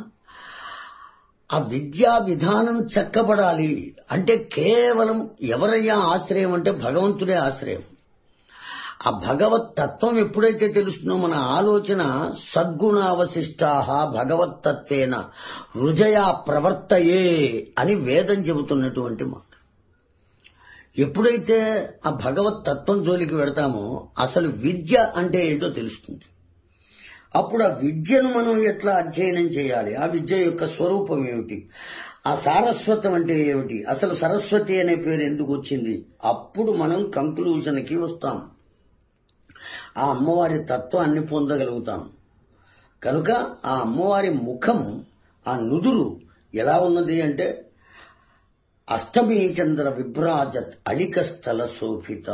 ఆ విద్యా విధానం చక్కబడాలి అంటే కేవలం ఎవరయ్యా ఆశ్రయం అంటే భగవంతుడే ఆశ్రయం. ఆ భగవత్ తత్వం ఎప్పుడైతే తెలుస్తుందో మన ఆలోచన సద్గుణావశిష్టాః భగవత్తత్వేన హృదయ ప్రవర్తయే అని వేదం చెబుతున్నటువంటి మాట. ఎప్పుడైతే ఆ భగవత్ తత్వం జోలికి వెడతామో అసలు విద్య అంటే ఏంటో తెలుస్తుంది. అప్పుడు ఆ విద్యను మనం ఎట్లా అధ్యయనం చేయాలి, ఆ విద్య యొక్క స్వరూపం ఏమిటి, ఆ సారస్వతం అంటే ఏమిటి, అసలు సరస్వతి అనే పేరు ఎందుకు వచ్చింది, అప్పుడు మనం కంక్లూజన్కి వస్తాం. ఆ అమ్మవారి తత్వాన్ని పొందగలుగుతాం. కనుక ఆ అమ్మవారి ముఖం, ఆ నుదురు ఎలా ఉన్నది అంటే అష్టమీ చంద్ర విభ్రాజత్ అళిక స్థల శోభిత.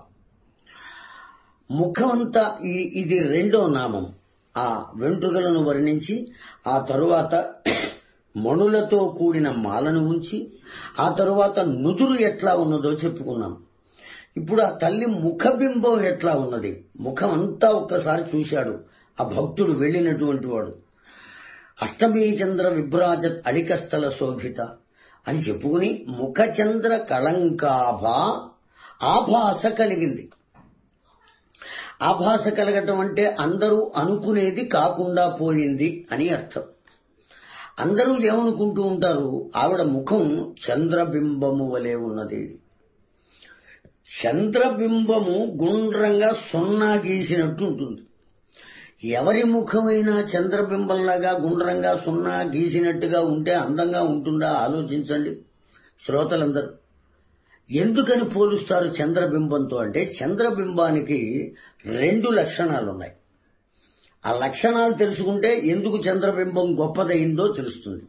ముఖమంతా ఇది రెండో నామం. ఆ వెంట్రుకలను వర్ణించి ఆ తరువాత మణులతో కూడిన మాలను ఉంచి ఆ తరువాత నుదురు ఎట్లా ఉన్నదో చెప్పుకున్నాం. ఇప్పుడు ఆ తల్లి ముఖబింబం ఎట్లా ఉన్నది, ముఖం అంతా ఒక్కసారి చూశాడు ఆ భక్తుడు వెళ్ళినటువంటి వాడు. అష్టమీ చంద్ర విభ్రాజత్ అళికస్థల శోభిత అని చెప్పుకుని ముఖచంద్ర కళంకాభా ఆభాస కలిగింది. ఆభాస కలగటం అంటే అందరూ అనుకునేది కాకుండా పోయింది అని అర్థం. అందరూ ఏమనుకుంటూ ఉంటారు, ఆవిడ ముఖం చంద్రబింబము వలె ఉన్నది. చంద్రబింబము గుండ్రంగా సున్నా గీసినట్టు ఉంటుంది. ఎవరి ముఖమైనా చంద్రబింబంలాగా గుండ్రంగా సున్నా గీసినట్టుగా ఉంటే అందంగా ఉంటుందా? ఆలోచించండి శ్రోతలందరూ. ఎందుకని పోలుస్తారు చంద్రబింబంతో అంటే చంద్రబింబానికి రెండు లక్షణాలున్నాయి. ఆ లక్షణాలు తెలుసుకుంటే ఎందుకు చంద్రబింబం గొప్పదైందో తెలుస్తుంది.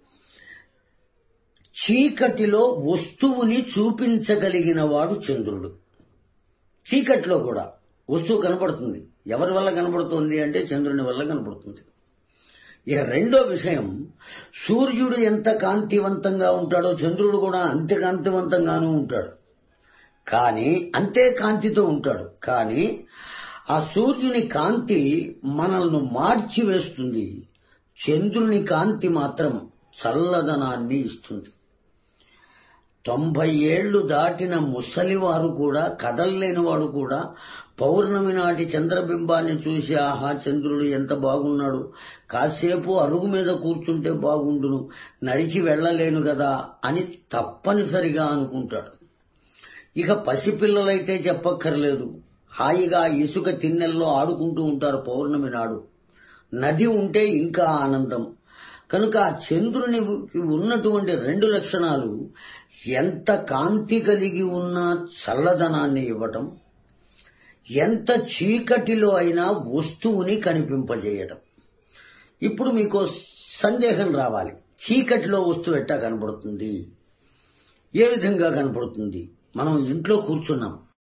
చీకటిలో వస్తువుని చూపించగలిగిన వాడు చంద్రుడు. చీకటిలో కూడా వస్తువు కనపడుతుంది. ఎవరి వల్ల కనపడుతుంది అంటే చంద్రుని వల్ల కనపడుతుంది. ఇక రెండో విషయం, సూర్యుడు ఎంత కాంతివంతంగా ఉంటాడో చంద్రుడు కూడా అంతే కాంతివంతంగానూ ఉంటాడు. కానీ అంతే కాంతితో ఉంటాడు. కానీ ఆ సూర్యుని కాంతి మనల్ని మార్చివేస్తుంది. చంద్రుని కాంతి మాత్రం చల్లదనాన్ని ఇస్తుంది. తొంభై ఏళ్లు దాటిన ముసలివారు కూడా, కదల్లేనివాడు కూడా పౌర్ణమి నాటి చంద్రబింబాన్ని చూసి ఆహా చంద్రుడు ఎంత బాగున్నాడు, కాసేపు అరుగు మీద కూర్చుంటే బాగుండును, నడిచి వెళ్లలేను కదా అని తప్పనిసరిగా అనుకుంటాడు. ఇక పసిపిల్లలైతే చెప్పక్కర్లేదు. హాయిగా ఇసుక తిన్నెల్లో ఆడుకుంటూ ఉంటారు పౌర్ణమి నాడు. నది ఉంటే ఇంకా ఆనందం. కనుక ఆ చంద్రునికి ఉన్నటువంటి రెండు లక్షణాలు ఎంత కాంతి కలిగి ఉన్న చల్లదనాన్ని ఇవ్వటం, ఎంత చీకటిలో అయినా వస్తువుని కనిపింపజేయటం. ఇప్పుడు మీకు సందేహం రావాలి, చీకటిలో వస్తువు ఎట్టా కనపడుతుంది, ఏ విధంగా కనపడుతుంది? మనం ఇంట్లో కూర్చున్నాం,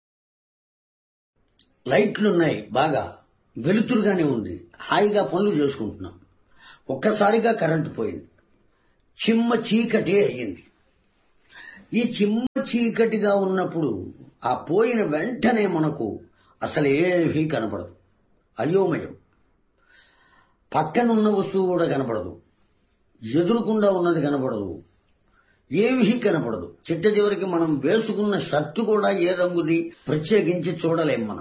లైట్లున్నాయి, బాగా వెలుతురుగానే ఉంది, హాయిగా పనులు చేసుకుంటున్నాం. ఒక్కసారిగా కరెంటు పోయింది, చిమ్మ చీకటి అయ్యింది. ఈ చిమ్మ చీకటిగా ఉన్నప్పుడు ఆ పోయిన వెంటనే మనకు అసలు ఏమీ కనపడదు, అయోమయం. పక్కనున్న వస్తువు కూడా కనపడదు, ఎదురుకుండా ఉన్నది కనపడదు, ఏమీ కనపడదు. చిట్ట చివరికి మనం వేసుకున్న షర్టు కూడా ఏ రంగుది ప్రత్యేకించి చూడలేం మనం.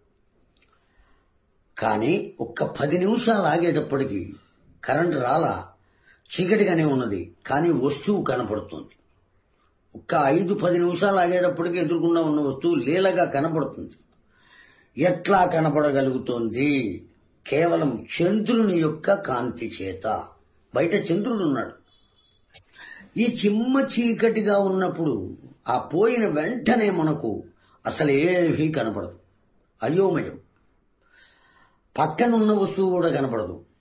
కానీ ఒక్క పది నిమిషాలు ఆగేటప్పటికి కరెంటు రాలా, చీకటిగానే ఉన్నది, కానీ వస్తువు కనపడుతుంది. ఒక్క ఐదు పది నిమిషాలు ఆగేటప్పటికి ఎదురుకుండా ఉన్న వస్తువు లీలగా కనపడుతుంది. ఎట్లా కనపడగలుగుతోంది? కేవలం చంద్రుని యొక్క కాంతి చేత. బయట చంద్రుడు ఉన్నాడు. ఈ చిమ్మ చీకటిగా ఉన్నప్పుడు ఆ పోయిన వెంటనే మనకు అసలు ఏమీ కనపడదు, అయోమయం. పక్కనున్న వస్తువు కూడా కనపడదు,